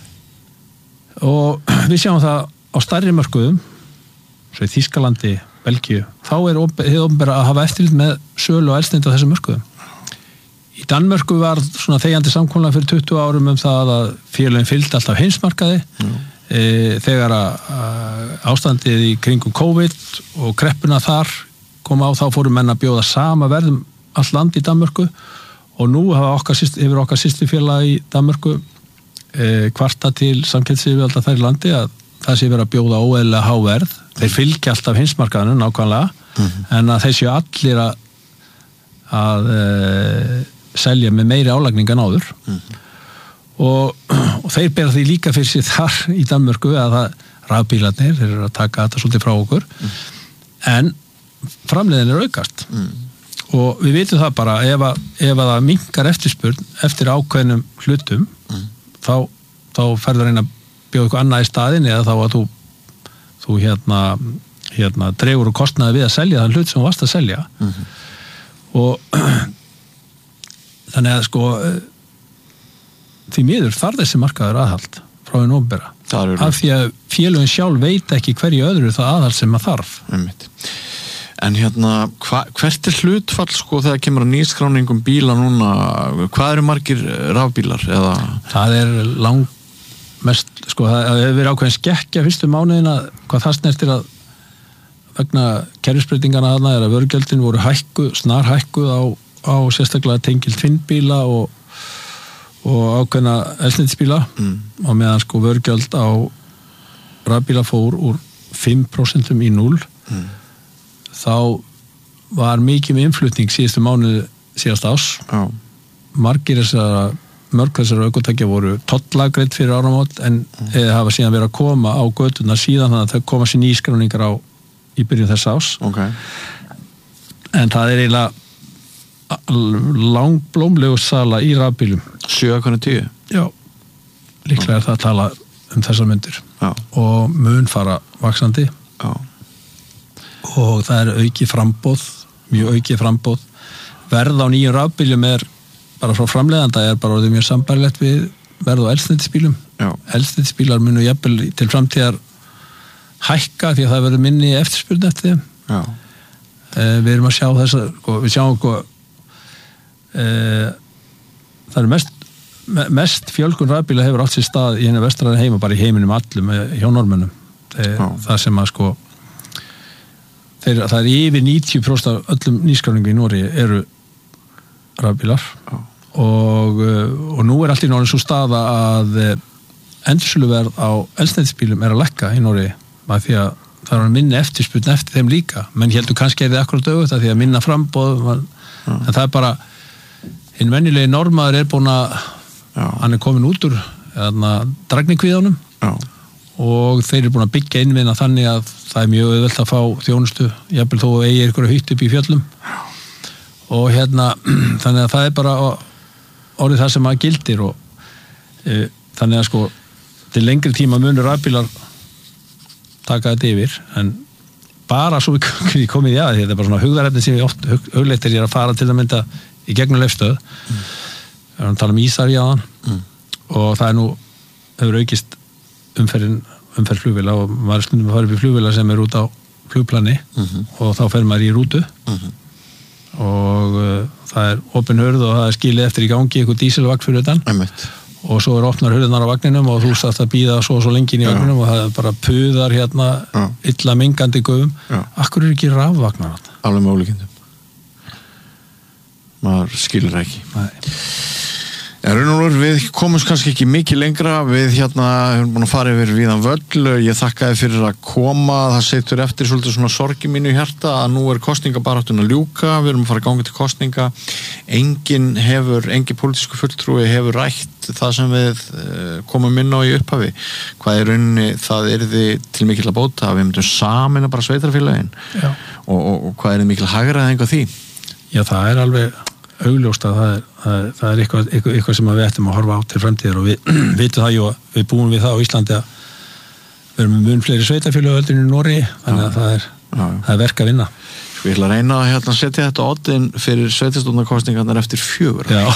og við sjáum það á stærri mörkuðum svo í Þýskalandi, Belgíu þá er þið ofnbæra að hafa eftirlit með sölu og eldsneyti á þessum mörkuðum í Danmörku var svona þegjandi samkomulag fyrir tuttugu árum um það að félögin fylgdi alltaf heimsmarkaði mm. e, þegar að, að ástandið í kringum COVID og kreppuna þar kom á þá fóru menn að bjóða sama verðum all land í Danmörku og nú hafa okkar, hefur okkar systurfélag í Danmörku e, kvarta til samkeppnisyfirvalda þær í landi að það sé verið að bjóða óeðlilega há verð. Þeir fylgja alltaf heimsmarkaðinu nákvæmlega mm-hmm. en að þeir séu allir að, að e, selja með meiri álagning en áður mm-hmm. og, og þeir bera því líka fyrir sér þar í Danmörku að það rafbílarnir, þeir eru að taka þetta svolítið frá okkur mm. en framleiðin er aukast mm. og við vitum það bara ef að, ef að það minnkar eftirspurn eftir ákveðnum hlutum mm. þá, þá ferður einn að bjóða eitthvað annað í staðin eða þá að þú, þú hérna, hérna dregur og kostnaði við að selja þann hlut sem þú varst að selja mm-hmm. og þannig að sko því miður þarf þessi markaður aðhald frá einn opinbera af því að félögin sjálf veit ekki hverju öðru það aðhald sem maður þarf Einmitt. En hérna, hva, hvert er hlutfall sko þegar kemur að nýskráningum bíla núna, hvað eru margir rafbílar? Eða? Það er lang mest, sko það hefur verið ákveðin skekkja fyrstu mánuðina hvað það snertir að vegna kerfisbreytingana þarna er að vörugjöldin voru hækku, snar hækkuð á, á sérstaklega tengild tvinnbíla og, og ákveðina eldsneytisbíla mm. og meðan sko vörugjöld á rafbíla fór úr fimm prósent í núll mm. þá var mikið með innflutning síðustu mánuði síðast ás oh. margir þessara mörg þessara ökutækja voru tollagreidd fyrir áramót en mm. eða hafa síðan verið að koma á götuna síðan þannig að þau koma sér nýskráningar á í byrjun þess ás okay. en það er eiginlega langblómlegu sala í rafbílum sjö komma tíu já, líklega er það að tala um þessar myndir já. Og mun fara vaxandi já og það er aukið frambóð, mjög aukið frambóð. Verð á nýjum rafbílum er bara frá framleiðanda er bara orðið mjög sambærilegt við verð á eldsneytisbílum. Eldsneytisbílar munu jafnvel til framtíðar hækka því að það verður minni eftirspurn eftir þeim. Já. Eh, við erum að sjá þess að, við sjáum hvað eh, það er mest, mest fjölgun rafbíla hefur átt sér stað í henni vestræðin heima, bara í heiminum allum, hjá normönnum. Það sem að sko Þeir, það er yfir níutíu prósent af öllum nýskráningum í Noregi eru rafbílar og, og nú er allt í Noregi svo staða að endursöluverð á eldsneytisbílum er að lækka í Noregi af því að það er minni eftirspurn eftir þeim líka, menn heldur kannski er þið akkurat auðvitað því að minna framboð man, en það er bara hinn venjulegi normaður er búin að Já. Hann er komin út úr dragningkvíðanum og þeir eru búin að byggja innvinna þannig að það er mjög auðvelt að fá þjónustu jafnvel þó að eigi ykkur hýtt upp í fjöllum og hérna þannig að það er bara orðið það sem að gildir og e, þannig að sko til lengri tíma munur rafbílar taka þetta yfir en bara svo við komið í að þetta er bara svona hugðarefni sem við oft hug, hugleittir er að fara til að mynda í gegnum Leifsstöð mm. við erum að tala um Ísari áðan mm. og það er nú hefur aukist umferðin umferð flugvéla og maður er stundum að fara upp í flugvéla sem er út á flugplani mm-hmm. og þá fer maður í rútu mm-hmm. og uh, það er opin hurð og það er skilið eftir í gangi eitthvað dísilvagn fyrir utan Einmitt. Og svo er opnar hurðunar á vagninum og þú stast að býða svo og svo lengi í vagninum og það er bara puðar hérna Já. Illa mengandi gufum Akkur er ekki rafvagnar Alveg með ólíkindum maður skilur ekki Nei Runur, við komumst kannski ekki mikið lengra við hérna, hefum búin að fara yfir viðan völl, ég þakkaði fyrir að koma það setur eftir svolítið svona sorgi mínu í hjarta að nú er kosningabaráttun að ljúka við erum að fara að ganga til kosninga engin hefur, engin pólitísku fulltrúi hefur rætt það sem við uh, komum inn á í upphafi hvað er rauninni, það er þið til mikil að bóta, við myndum samin að bara sveitarfélagin og, og, og hvað er þið mikil hagræðing á því? Já, það er alveg augljóst að það er, það er, það er eitthvað, eitthvað, eitthvað sem við ættum að horfa á til framtíðar og við vitum það jú að við búum við það á Íslandi að við erum með mun fleiri sveitarfélög öldin í Noregi þannig að það er, já, já. Það er verk að vinna Sko ég ætla að reyna að hérna, setja þetta oddin fyrir sveitarstjórnarkosningarnar eftir fjögur Já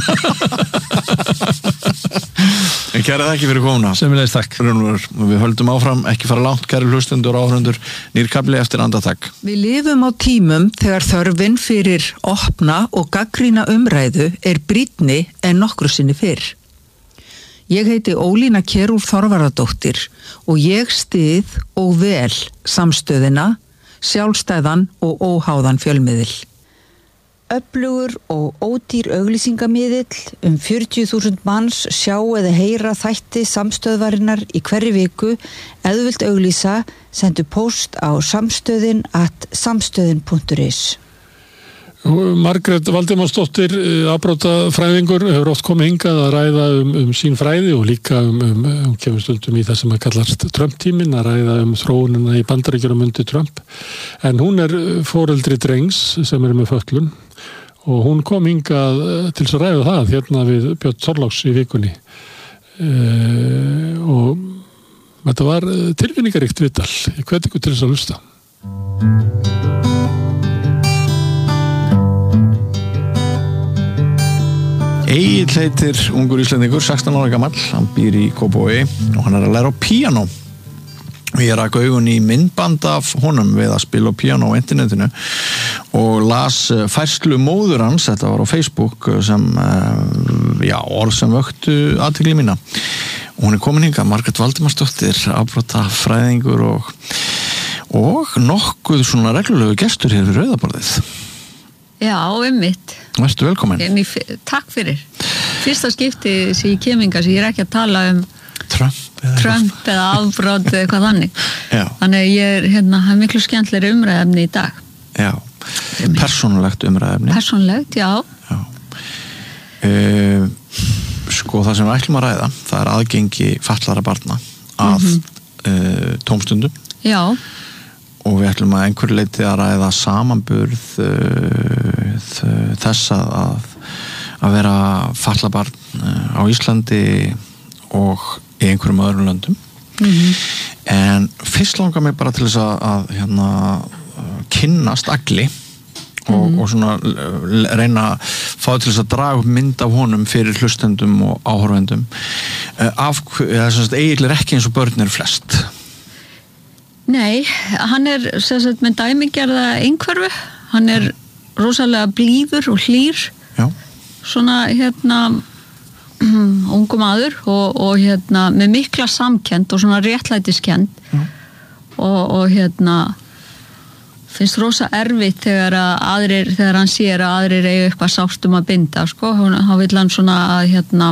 En kæra þakki fyrir komuna Sömuleiðis takk Við höldum áfram, ekki fara langt kæri hlustendur og áhörundur nýr kafli eftir andartak Við lifum á tímum þegar þörfin fyrir opna og gagnrýna umræðu er brýnni en nokkru sinni fyrr. Ég heiti Ólína Kjerúl Þorvarðardóttir og ég styð og vel samstöðina, sjálfstæðan og óháðan fjölmiðil. Öflugur og ódýr auglýsingamiðill um fjörutíu þúsund manns sjá eða heyra þætti samstöðvarinnar í hverri viku eða þú vilt auglýsa, sendu post á samstöðin at samstöðin punktur is. Margrét Valdimarsdóttir, afbrotafræðingur, hefur oft komið hingað að ræða um, um sín fræði og líka um, um, um kemur stundum í það sem að kallast Trump-tímin, að ræða um þróunina í Bandaríkjunum undir Trump. En hún er foreldri drengs sem er með fötlun og hún kom hingað til þess að ræða það hérna við Björn Þorláks í vikunni. E, og þetta var tilfinningaríkt viðtal. Ég hvet ykkur til þess að hlusta. Egill heitir ungur íslendingur, sextán ára gamall, hann býr í Kópavogi og hann er að læra á píanó. Ég rak augun í myndband af honum við að spila á píanó á internetinu og las færslu móður hans, þetta var á Facebook, sem, já, orð sem vöktu athygli mína. Og hún er komin hingað, Margrét Valdimarsdóttir, afbrotafræðingur og, og nokkuð svona reglulegu gestur hér við Rauðaborðið. Já, einmitt. Vertu velkomin. Ég, takk fyrir. Fyrsta skipti sem ég keminga sem ég er ekki að tala um Trump eða, Trump eða afbrot eða eitthvað þannig. Já. Þannig ég er hérna, það er miklu skemmtilegri umræðefni í dag. Já, persónulegt umræðefni. Persónulegt, já. Já. Uh, sko það sem við ætlum að ræða, það er aðgengi fatlaðra barna að mm-hmm. uh, tómstundum. Já. Og við ætlum að einhverju leyti að ræða samanburð uh, þess að, að vera fatlað barn uh, á Íslandi og í einhverjum öðrum löndum. Mm-hmm. En fyrst langar mig bara til þess að, að hérna, kynnast Agli og, mm-hmm. og svona reyna að fá til þess að draga upp mynd af honum fyrir hlustendum og áhorfendum. Uh, af, þess að Egill er ekki eins og börn eru flest. Nei, hann er sem sagt með dæmigerða einhverfu, hann er rosalega blíður og hlýr, Já. Svona hérna ungu maður og, og hérna með mikla samkennd og svona réttlætiskend og, og hérna finnst rosa erfitt þegar að aðrir, þegar hann sér að aðrir eiga eitthvað sárt um að binda, sko, þá vill hann svona að hérna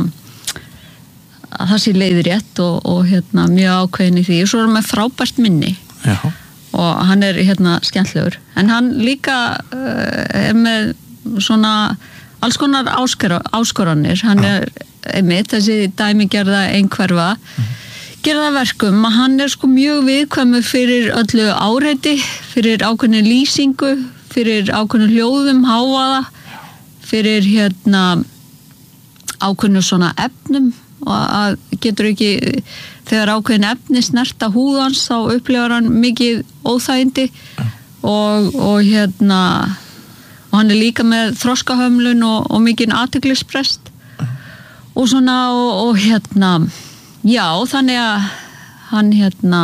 að það sé leiðrétt og, og hérna mjög ákveðin í því, og svo er hann með frábært minni. Já. Og hann er hérna skemmtlegur, en hann líka uh, er með svona alls konar áskora, áskoranir, hann Já. er einmitt, þessi dæmigerða einhverfa, mm. gera það verkum að hann er sko mjög viðkvæmur fyrir öllu áreiti, fyrir ákveðinu lýsingu, fyrir ákveðinu hljóðum, hávaða, fyrir hérna ákveðinu svona efnum, og að getur ekki, þegar ákveðin efni snerta húðans þá upplifar hann mikið óþægindi og, og hérna og hann er líka með þroskahömlun og, og mikið athyglisbrest og svona og, og hérna já, þannig að hann hérna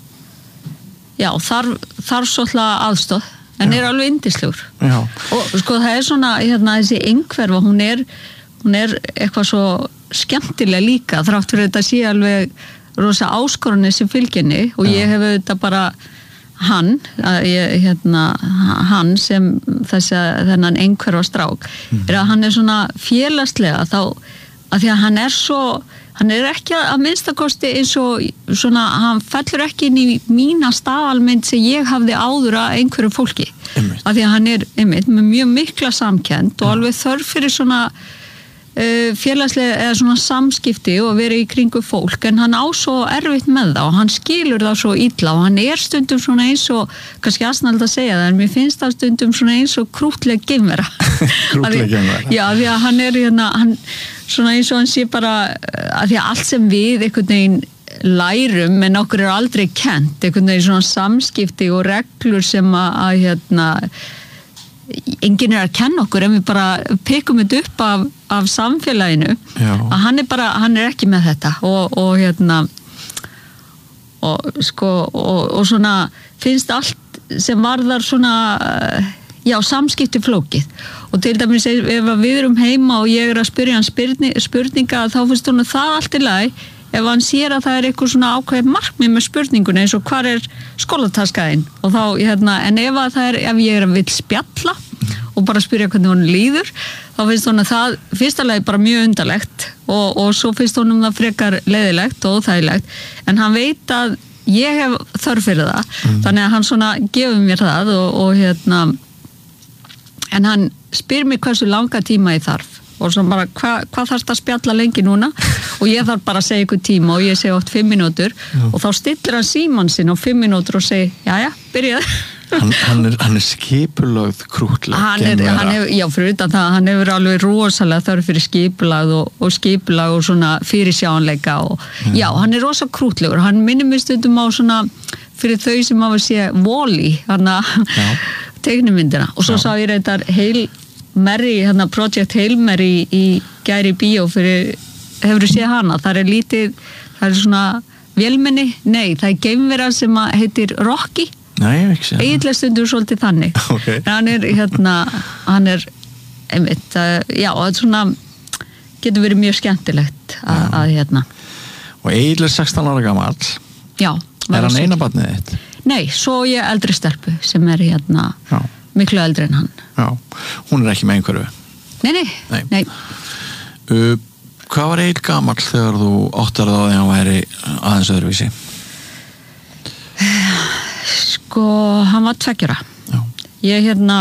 já, þarf, þarf svolítið aðstoð en já. Er alveg yndislegur og sko það er svona hérna þessi einhverfa, hún er hún er eitthvað svo skemmtilega líka, þrátt fyrir þetta sé alveg rosa áskorunni sem fylginni og já. Ég hef auðvitað bara hann ég, hérna, hann sem þess að þennan einhverfa strák mm. er að hann er svona félagslega þá að því að hann er svo hann er ekki að minnstakosti eins og svona, hann fellur ekki inn í mína staðalmynd sem ég hafði áður að einhverju fólki einmitt. Að því að hann er einmitt með mjög mikla samkennd og ja. Alveg þörf fyrir svona uh, félagslega eða svona samskipti og verið í kringu fólk en hann á svo erfitt með það og hann skilur það svo illa og hann er stundum svona eins og kannski aðsnald að segja það en mér finnst það stundum svona eins og krútleg geimvera krútleg geimvera já því að hann er hérna hann svona eins og hann sé bara að því að allt sem við einhvern veginn lærum en okkur er aldrei kennt einhvern veginn svona samskipti og reglur sem að, að hérna enginn er að kenna okkur en við bara pekum þetta upp af, af samfélaginu Já. Að hann er bara, hann er ekki með þetta og, og hérna og sko og, og svona finnst allt sem varðar svona já, samskipti flókið og til dæmis ef við erum heima og ég er að spyrja hann spurning, spurninga þá finnst hún það allt í lagi ef hann sér að það er eitthvað svona ákveð markmið með spurningunni eins og hvar er skólataskaðinn og þá, hérna, en ef að það er ef ég er að vill spjalla og bara spyrja hvernig hún líður þá finnst hún að það fyrsta lagi bara mjög undarlegt og, og svo finnst hún um það frekar leiðilegt og óþægilegt en hann veit að ég hef þörf fyrir það mm. þannig að hann svona gefur mér það og, og hérna en hann spyr mig hversu langa tíma ég þarf og svo bara hvað hva þarf það að spjalla lengi núna og ég þarf bara að segja ykkur tíma og ég segi oft fimm mínútur já. Og þá stillir hann símann sinn á fimm mínútur og segi jæja, byrjað hann, hann er, hann er skipulagð krútleg hann er, hann hefur, já fyrir utan það hann hefur alveg rosalega þörf fyrir skipulagð og, og skipulagð og svona fyrirsjáanleika og já, já hann er rosa krútlegur hann minnir mig stundum á svona fyrir þau sem hafa sé Wall-E hann að teiknumyndina og svo já. Sá ég reyndar Hail Mary, hérna Project Hail Mary í gæri bíó fyrir, hefur þú séð hana, það er lítið það er svona vélmenni nei, það er geimvera sem heitir Rocky nei, ég ekki sé eiginlega stundur svolítið þannig okay. en hann er hérna hann er, einmitt, uh, já, það er svona getur verið mjög skemmtilegt að, að hérna og eiginlega sextán ára gamall já, er hann eina barnið þitt? Nei, svo ég eldri stelpu sem er hérna já. Miklu eldri en hann já, hún er ekki með einhverju nei, nei, nei. nei. Uh, hvað var eiginlega gamall þegar þú áttar það að hann væri aðeins öðruvísi? Sko, hann var tveggjara já. Ég hérna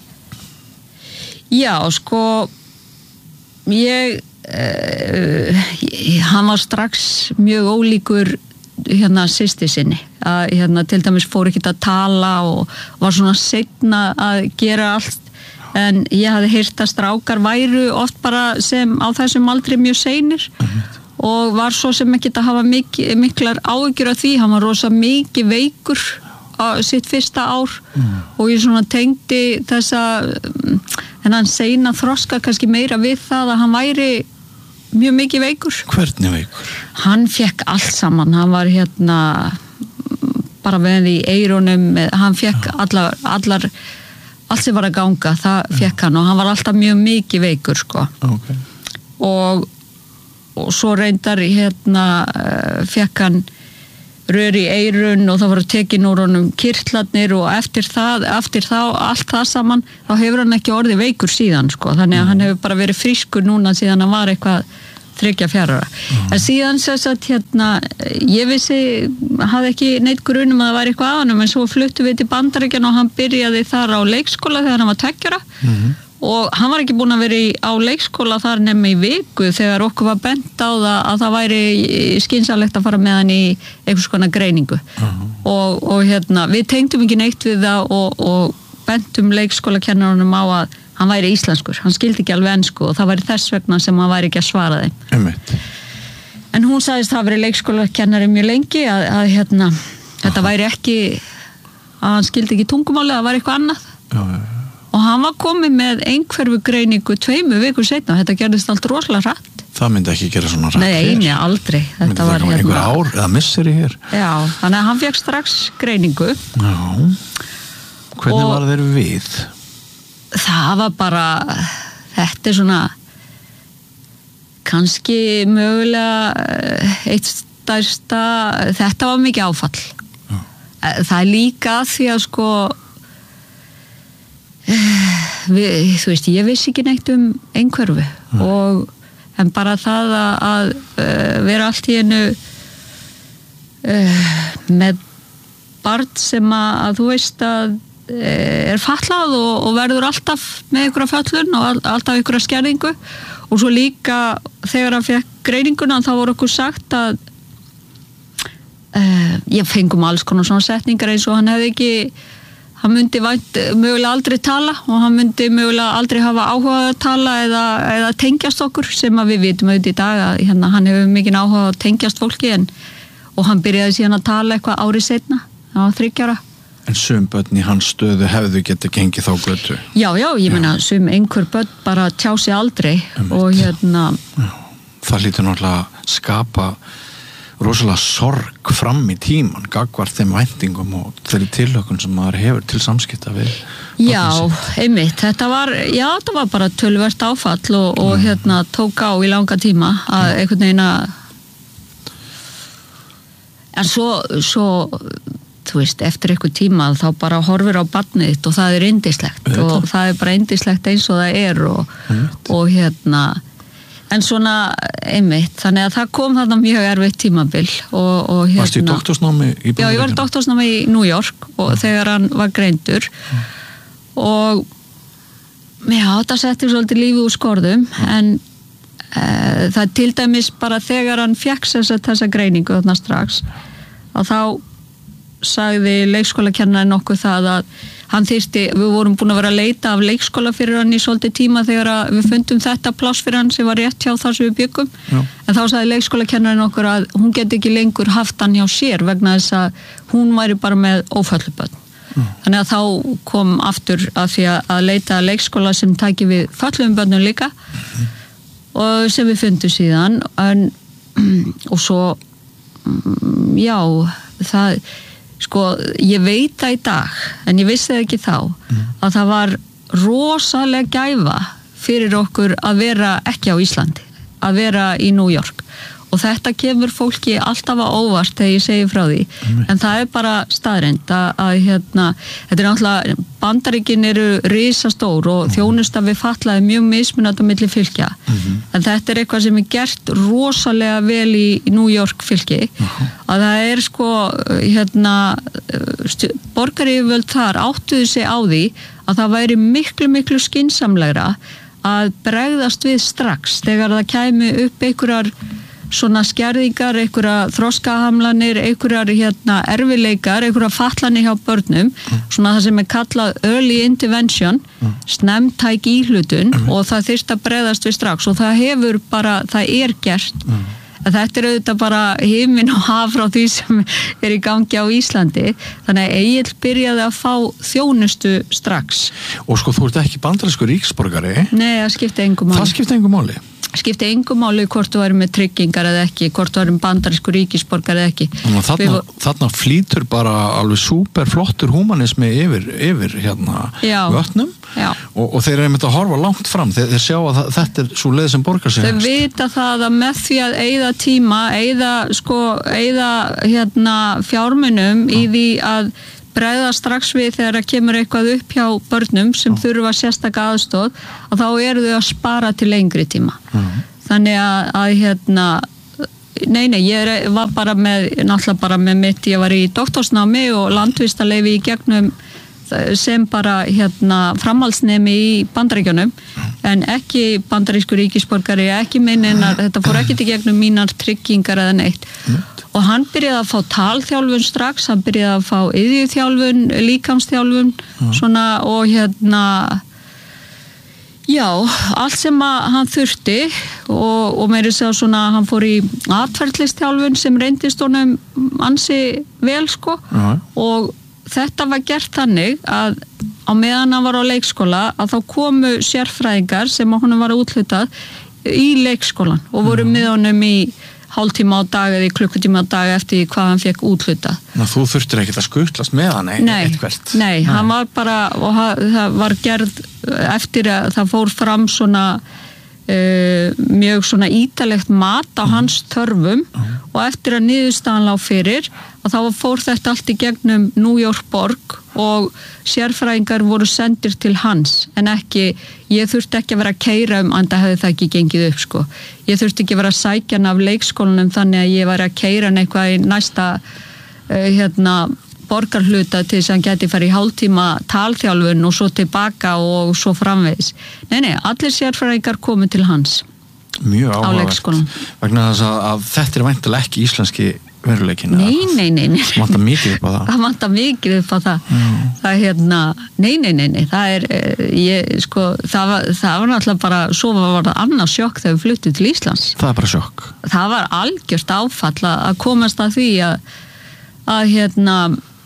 já, sko ég, uh, ég hann var strax mjög ólíkur hérna systir sinni að hérna til dæmis fór ekki að tala og var svona seinna að gera allt en ég hafði heyrt að strákar væru oft bara sem á þessum aldrei mjög seinir mm. og var svo sem ekki að hafa mikil, miklar áhyggjur af því, hann var rosa mikið veikur á sitt fyrsta ár mm. og ég svona tengdi þessa en hann seina þroska kannski meira við það að hann væri mjög mikið veikur. Hvernig veikur? Hann fekk allt saman, hann var hérna bara með í eyrunum, hann fekk allar, allar allt sem var að ganga, það fekk hann og hann var alltaf mjög mikið veikur sko. Okay. Og, og svo reyndar hérna fekk hann rör í eyrun og það voru tekin úr honum kirtlarnir og eftir það, eftir þá, allt það saman, þá hefur hann ekki orðið veikur síðan, sko, þannig að hann hefur bara verið frískur núna síðan hann var eitthvað þriggja fjárara. Mm. En síðan sess að hérna, ég vissi, hafði ekki neitt grunum að það væri eitthvað aðanum, en svo fluttum við til Bandaríkjanna og hann byrjaði þar á leikskóla þegar hann var tveggja ára. Mm. Og hann var ekki búinn að vera í, á leikskóla þar nema í viku þegar okkur var bent á það að það væri skynsamlegt að fara með hann í einhvers konar greiningu. Uh-huh. Og, og hérna, við tengdum ekki neitt við það og, og bentum leikskólakennarunum á að hann væri íslenskur, hann skildi ekki alveg ensku og það væri þess vegna sem hann væri ekki að svara þeim. Einmitt. En hún sagðist það verið leikskólakennari mjög lengi að, að hérna, þetta væri ekki, að hann skildi ekki tungumáli, að það væri eitthvað annað. Já, já, já. Og hann var komið með einhverfu greiningu tveimu vikur seinna, þetta gerðist allt rosalega hratt. Það myndi ekki gera svona hratt. Nei, eini, aldrei. Þetta var hérna einhver ár eða missir í hér. Já, þannig að hann fekk strax greiningu. Já. Hvernig var þeir við? Það var bara, þetta er svona kannski mögulega eitt stærsta, þetta var mikið áfall. Já. Það er líka því að sko Við, þú veist, ég vissi ekki neitt um einhverfu mm. og en bara það að, að uh, vera allt í einu uh, með barn sem að, að þú veist að uh, er fatlað og, og verður alltaf með einhverja föllun og all, alltaf einhverja skerðingu og svo líka þegar hann fekk greininguna þá voru okkur sagt að uh, ég fengum alls konar svona setningar eins og hann hefði ekki hann myndi vænt, mögulega aldrei tala og hann myndi mögulega aldrei hafa áhuga að tala eða, eða tengjast okkur sem að við vitum auðvitað í dag að hérna, hann hefur mikinn áhuga að tengjast fólki en, og hann byrjaði síðan að tala eitthvað árið seinna á þriggja ára. En sum börn í hans stöðu hefðu getið gengið þá götu? Já, já, ég meina sum einhver börn bara tjá sig aldrei um og hérna já, það lítur náttúrulega skapa rosalega sorg fram í tíman gagvart þeim væntingum og þeirri tilhökun sem maður hefur til samskipta við. Já, einmitt, þetta var já, þetta var bara töluvert áfall og, og mm. hérna tók á í langa tíma að mm. einhvern veginn að en svo, svo þú veist, eftir einhver tíma þá bara horfir á barnið þitt og það er yndislegt Þetta. og það er bara yndislegt eins og það er og, og hérna en svona einmitt, þannig að það kom þarna mjög erfitt tímabil og, og hérna Varstu í doktorsnámi í Bandaríkjunum? Já, ég var í doktorsnámi í New York og mm. þegar hann var greindur mm. og já, það setti svolítið lífið úr skorðum mm. en e, það til dæmis bara þegar hann fékk þessa, þessa greiningu þarna strax og þá sagði leikskólakennarinn nokkuð það að hann þyrfti, við vorum búin að vera að leita af leikskóla fyrir hann í svolítið tíma þegar við fundum þetta pláss fyrir hann sem var rétt hjá þar sem við byggum Já. En þá sagði leikskólakennarinn okkur að hún geti ekki lengur haft hann hjá sér vegna þess að hún væri bara með óföllubörn Já. Þannig að þá kom aftur að því að leita að leikskóla sem tæki við föllum börnum líka mm. og sem við fundum síðan en, og svo já, það sko, ég veit það í dag en ég vissi það ekki þá mm. að það var rosalega gæfa fyrir okkur að vera ekki á Íslandi, að vera í New York og þetta kemur fólki alltaf á óvart þegar ég segi frá því mm. en það er bara staðreynd að, að hérna, þetta er náttúrulega Bandaríkin eru risastór og mm. þjónusta við fatlaði mjög mismunandi á milli fylkja mm. en þetta er eitthvað sem er gert rosalega vel í, í New York fylki mm. að það er sko hérna borgaryfirvöld þar áttuðu sig á því að það væri miklu miklu skynsamlegra að bregðast við strax þegar það kæmi upp einhverjar svona skerðingar, einhverja þroskahamlanir, einhverjar hérna erfileikar, einhverja fatlanir hjá börnum, mm. svona það sem er kallað early intervention, mm. snemtæk íhlutun mm. og það þyrfti að bregðast við strax og það hefur bara, það er gert. Mm. Þetta er auðvitað bara himinn og haf frá því sem er í gangi á Íslandi, þannig að Egill byrjaði að fá þjónustu strax. Og sko, þú ert ekki bandarískur ríksborgari? Nei, það skipti engu máli. Það skipti engu máli? skipti engu máli hvort þú væri með tryggingar eða ekki, hvort þú væri með bandarísku ríkisborgar eða ekki. Þarna, Við, þarna flýtur bara alveg súper flottur húmanismi yfir, yfir hérna Já. vötnum og, og þeir eru einmitt að horfa langt fram, þeir, þeir sjá að það, þetta er svo leið sem borgar sig. Þau vita það að með því að eyða tíma, eyða, sko, eyða hérna, fjármunum Já. í því að bregða strax við þegar það kemur eitthvað upp hjá börnum sem Já. þurfa sérstaka aðstoð, að þá eru þau að spara til lengri tíma. Já. Þannig að, að hérna, nei, nei, ég er, var bara með, náttúrulega bara með mitt, ég var í doktorsnámi og landvistarleyfi í gegnum sem bara hérna framhaldsnemi í Bandaríkjunum, en ekki bandarísku ríkisborgari, ekki minninar, þetta fór ekki til gegnum mínar tryggingar eða neitt. Og hann byrjaði að fá talþjálfun strax, hann byrjaði að fá iðjuþjálfun, líkamsþjálfun, mm. svona og hérna, já, allt sem að hann þurfti og, og meiri segja svona, hann fór í atferðlistþjálfun sem reyndist honum ansi vel, sko, mm. og þetta var gert þannig að á meðan hann var á leikskóla að þá komu sérfræðingar sem að honum var úthlutað í leikskólan og voru mm. með honum í hálftíma á dag eða í klukkutíma á dag eftir hvað hann fekk úthlutað. Ná, þú þurftir ekkert að skutlast með hann eitthvert. Nei, nei, hann var bara, og það var gerð eftir að það fór fram svona uh, mjög svona ítalegt mat á hans þörfum mm. og eftir að niðurstaðan lá fyrir og þá fór þetta allt í gegnum New York borg og sérfræðingar voru sendir til hans en ekki, ég þurfti ekki að vera að keyra um, enda hefði það ekki gengið upp sko. Ég þurfti ekki að vera að sækja hann af leikskólanum þannig að ég var að keyra hann eitthvað í næsta uh, hérna, borgarhluta til þess að hann geti farið í hálftíma talþjálfun og svo tilbaka og svo framvegis. Nei, nei, allir sérfræðingar komu til hans. Mjög á leikskólanum. Vegna þess að, að þetta er væntanlega ekki íslenski veruleikin. Nei, nei, nei, nei. Það vantar mikið upp á það. Það vantar mikið upp á það. Mm. Það er hérna, nei, nei, nei, nei, það er, ég, sko, það var, það var náttúrulega bara, svo var það annað sjokk þegar við fluttum til Íslands. Það er bara sjokk. Það var algjört áfall að komast að því að, að hérna,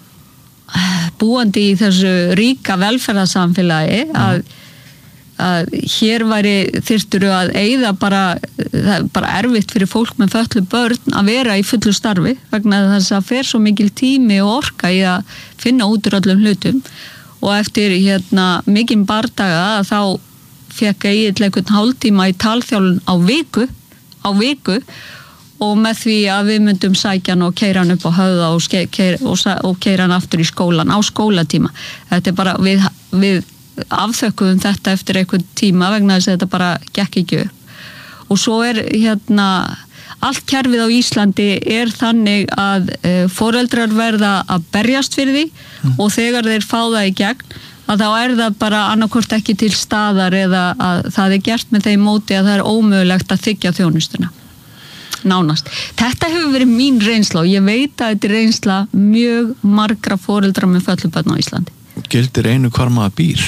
búandi í þessu ríka velferðarsamfélagi, að mm. að hér væri þyrftur að eyða bara, það er bara erfitt fyrir fólk með fötlu börn að vera í fullu starfi vegna þess að fer svo mikil tími og orka í að finna út úr öllum hlutum og eftir hérna mikinn bardaga þá fekk Egill einhvern hálftíma í talþjálfun á viku á viku og með því að við myndum sækja hann og keyra hann upp á höfða og, keira, og, og keyra hann aftur í skólan á skólatíma. Þetta er bara við, við afþökkuðum þetta eftir einhvern tíma vegna þess að þetta bara gekk ekki upp og svo er hérna allt kerfið á Íslandi er þannig að e, foreldrar verða að berjast fyrir því mm. og þegar þeir fá það í gegn að þá er það bara annarkvort ekki til staðar eða að það er gert með þeim móti að það er ómögulegt að þiggja þjónustuna nánast. Þetta hefur verið mín reynsla og ég veit að þetta er reynsla mjög margra foreldra með fötluð börn á Íslandi. Gildir einu hvar maður býr?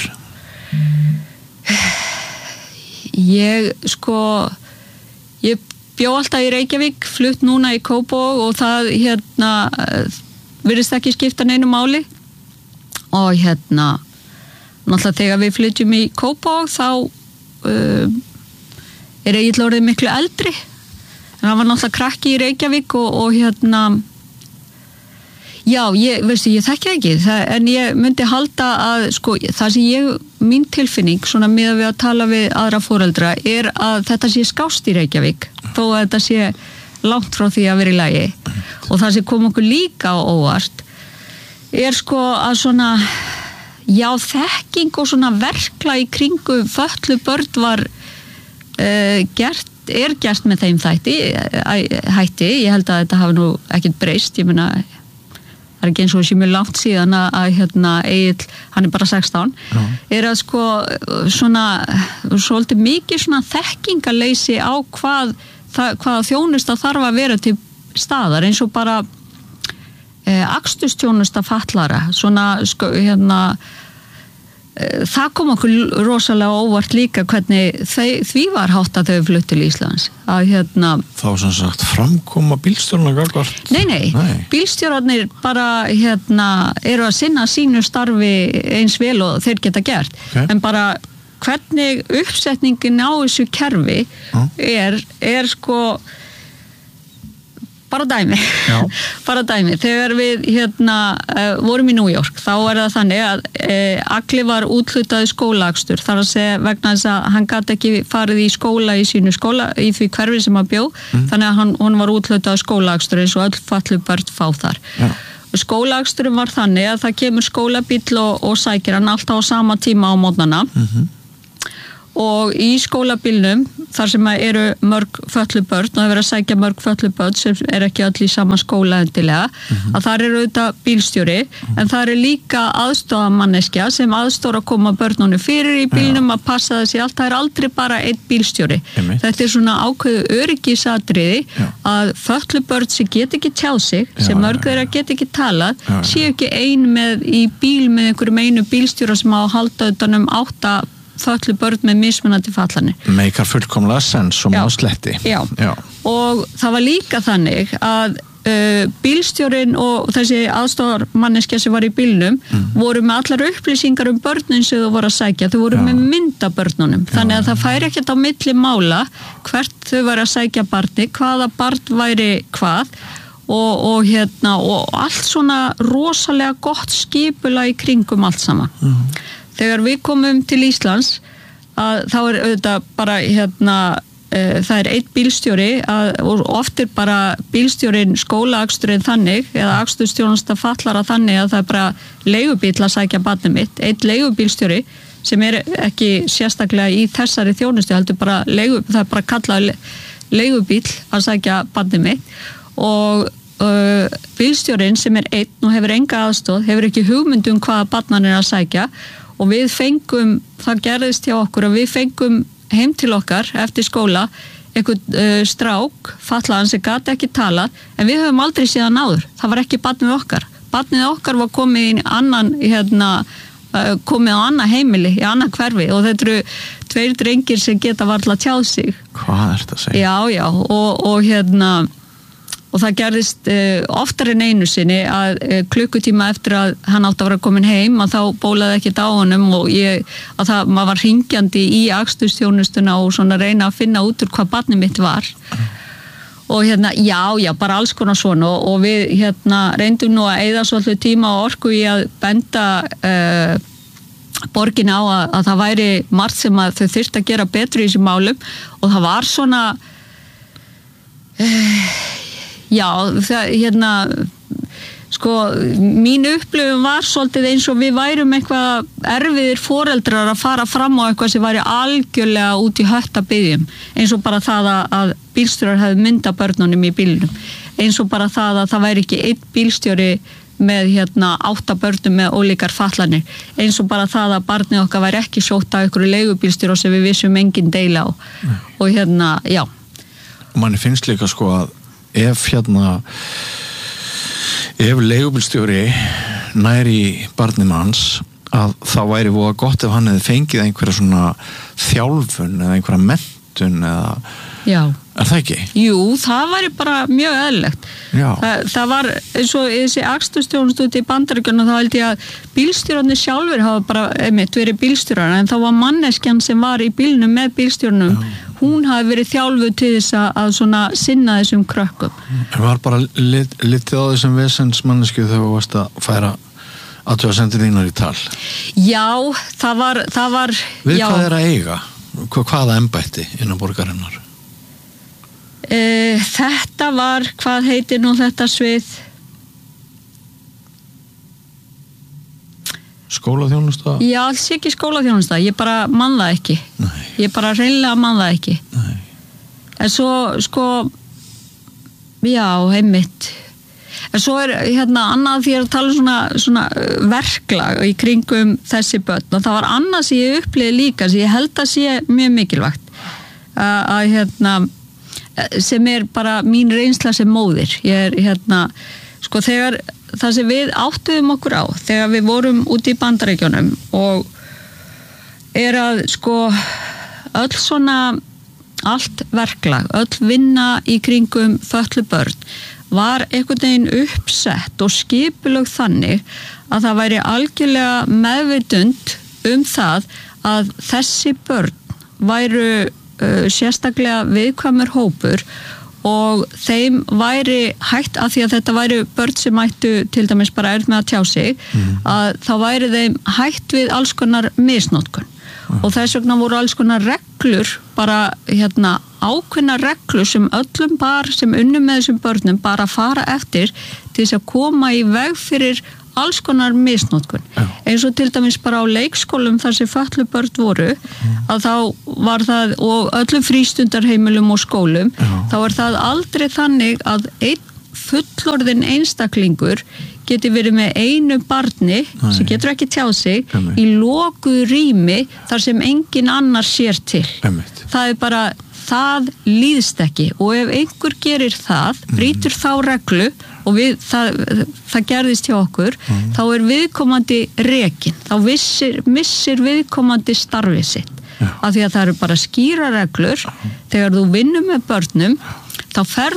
Ég sko ég bjó alltaf í Reykjavík, flutt núna í Kópavog og það hérna virðist ekki skipta neinu máli og hérna náttúrulega þegar við flytjum í Kópavog þá uh, er Egill orðið miklu eldri en hann var náttúrulega krakki í Reykjavík og, og hérna já, ég, veistu, ég þekki ekki það, en ég myndi halda að sko, það sem ég, mín tilfinning svona með við að tala við aðra foreldra er að þetta sé skást í Reykjavík þó að þetta sé langt frá því að vera í lagi og það sem kom okkur líka á óvart er sko að svona já, þekking og svona verkla í kringu fötlu börn var uh, gert, er gert með þeim þætti hætti, ég held að þetta hafi nú ekkert breyst, ég meina það er ekki eins og þessi mjög langt síðan að, að hérna Egill, hann er bara sextán Já. Er að sko svona svolítið mikið svona þekkingaleysi á hvað það, hvaða þjónusta þarf að vera til staðar eins og bara eh, akstustjónusta fatlara svona sko hérna eh, það kom okkur rosalega óvart líka hvernig þau, því var hátt að þau flutt til Íslands að hérna þá sem sagt framkoma bílstjórna gagvart nei, nei, nei, bílstjórarnir bara hérna eru að sinna sínu starfi eins vel og þeir geta gert okay. En bara hvernig uppsetningin á þessu kerfi mm. er, er sko bara dæmi bara dæmi, þegar við hérna uh, vorum í New York, þá er það þannig að uh, Agli var úthlutaði skólaakstur, þar að segja vegna þess að hann gat ekki farið í skóla í sínu skóla, í því hverfi sem hann bjó mm. þannig að hann, hann var úthlutaði skólaakstur eins og öll fallu börn fá þar ja. Skólaaksturinn var þannig að það kemur skólabíll og, og sækir hann alltaf á sama tíma á mótnana mm-hmm. og í skólabílnum þar sem eru mörg fötlu börn og það verið að sækja mörg fötlu börn sem er ekki öll í sama skóla endilega mm-hmm. að það eru auðvitað bílstjóri mm-hmm. en það eru líka aðstofamanneskja sem aðstóra að koma börnunum fyrir í bílnum ja. Að passa þessi allt, það er aldrei bara einn bílstjóri Emme. Þetta er svona ákveðu öryggisatriði ja. Að fötlu börn sem get ekki tjáð sig ja, sem mörg þeirra get ekki talað ja, ja. Séu ekki ein með í bíl með einhverjum einu bílstjóra sem á að halda utan um átta fötlu börn með mismunandi fallanir. Meikar fullkomlega sens og má sletti. Já. Já, og það var líka þannig að uh, bílstjórin og þessi aðstofarmanneskja sem var í bílnum mm. voru með allar upplýsingar um börnin sem þú voru að sækja, þau voru Já. Með mynda börnunum, þannig að Já. Það færi ekkert á milli mála hvert þau voru að sækja barni, hvaða barn væri hvað og, og hérna og allt svona rosalega gott skipulag í kringum allt saman. Mm. Þegar við komum til Íslands að þá er auðvitað bara hérna e, það er einn bílstjóri að, og oft er bara bílstjórin skólaaksturinn þannig eða akstursþjónusta fallara þannig að það er bara leigubíll að sækja barnið mitt, einn leigubílstjóri sem er ekki sérstaklega í þessari þjónustu heldur bara leigu, það er bara kallað leigubíll að sækja barnið mitt og Uh, bílstjórinn sem er einn og hefur enga aðstóð, hefur ekki hugmynd um hvaða barnan er að sækja og við fengum, það gerðist hjá okkur og við fengum heim til okkar eftir skóla einhvern uh, strák, fatlaðan sem gat ekki talað en við höfum aldrei síðan áður, það var ekki barnið okkar barnið okkar var komið í annan hérna, uh, komið á annað heimili í annað hverfi og þetta eru tveir drengir sem geta varla tjáð sig. Hvað er þetta að segja? Já, já, og, og hérna og það gerðist uh, oftar en einu sinni að uh, klukkutíma eftir að hann átti að vera komin heim að þá bólaði ekkert á honum og ég, að það, maður var hringjandi í akstursþjónustuna og svona reyna að finna út úr hvað barnið mitt var og hérna, já, já, bara alls konar svona og, og við hérna reyndum nú að eyða svolítið tíma og orku í að benda uh, borgin á að, að það væri margt sem að þau þyrfti að gera betur í þessum málum og það var svona uh, Já, það, hérna, sko, mín upplifun var svolítið eins og við værum eitthvað erfiðir foreldrar að fara fram á eitthvað sem væri algjörlega út í hött að byggjum, eins og bara það að bílstjórar hefði mynda börnunum í bílnum, eins og bara það að það væri ekki einn bílstjóri með hérna átta börnum með ólíkar fallanir, eins og bara það að barnið okkar væri ekki sótt af einhverju leigubílstjóra sem við vissum engin deila á mm. og hérna, já. Og manni finnst líka sko að ef hérna ef leigubílstjóri næri barnið manns að þá væri voða gott ef hann hefði fengið einhverja svona þjálfun eða einhverja menntun eða Já. Er það ekki? Jú, það væri bara mjög eðlilegt. Þa, það var eins og þessi akstursþjónustu út í Bandaríkjunum þá held ég að bílstjórarnir sjálfur hafa bara einmitt verið bílstjórar en þá var manneskjan sem var í bílnum með bílstjórnum Já. Hún hafi verið þjálfuð til þess að svona sinna þessum krökkum. Það var bara lit, litið á þessum vesensmannesku þegar þú varst að færa aðtöða sendir þínar í tal. Já, það var, það var Við já. Hvað er að eiga? Hvaða embætti innan borgarinnar? Uh, þetta var, hvað heitir nú þetta svið? Skólaþjónusta? Já, alls ekki skólaþjónusta, ég bara man það ekki. Nei. Ég bara hreinlega man það ekki. Nei. En svo, sko, já, einmitt. En svo er hérna annað því að tala svona, svona verklag í kringum þessi börn og það var annað sem ég upplýði líka sem ég held að sé mjög mikilvægt að, að hérna sem er bara mín reynsla sem móðir. Ég er hérna, sko þegar það sem við áttuðum okkur á þegar við vorum úti í Bandaríkjunum og er að sko öll svona allt verklag, öll vinna í kringum fötlu börn var einhvern veginn uppsett og skipulögð þannig að það væri algjörlega meðvitund um það að þessi börn væru uh, sérstaklega viðkvæmur hópur og þeim væri hægt að því að þetta væri börn sem ættu til dæmis bara erð með að tjá sig mm. að þá væri þeim hægt við alls konar misnotkun mm. og þess vegna voru alls konar reglur bara hérna ákveðna reglur sem öllum par sem unnum með þessum börnum bara fara eftir til þess að koma í veg fyrir alls konar misnotkun. Já. Eins og til dæmis bara á leikskólum þar sem fötluð börn voru mm. að þá var það og öllum frístundarheimilum og skólum Já. Þá er það aldrei þannig að einn fullorðin einstaklingur geti verið með einu barni Nei. Sem getur ekki tjáð sig Emme. Í lokuð rými þar sem engin annar sér til. Emme. Það er bara það líðst ekki og ef einhver gerir það, brýtur mm. þá reglu og við, það, það gerðist hjá okkur, mm. þá er viðkomandi rekinn, þá vissir, missir viðkomandi starfið sitt. Ja. Af því að það eru bara skýra reglur, þegar þú vinnur með börnum, þá fer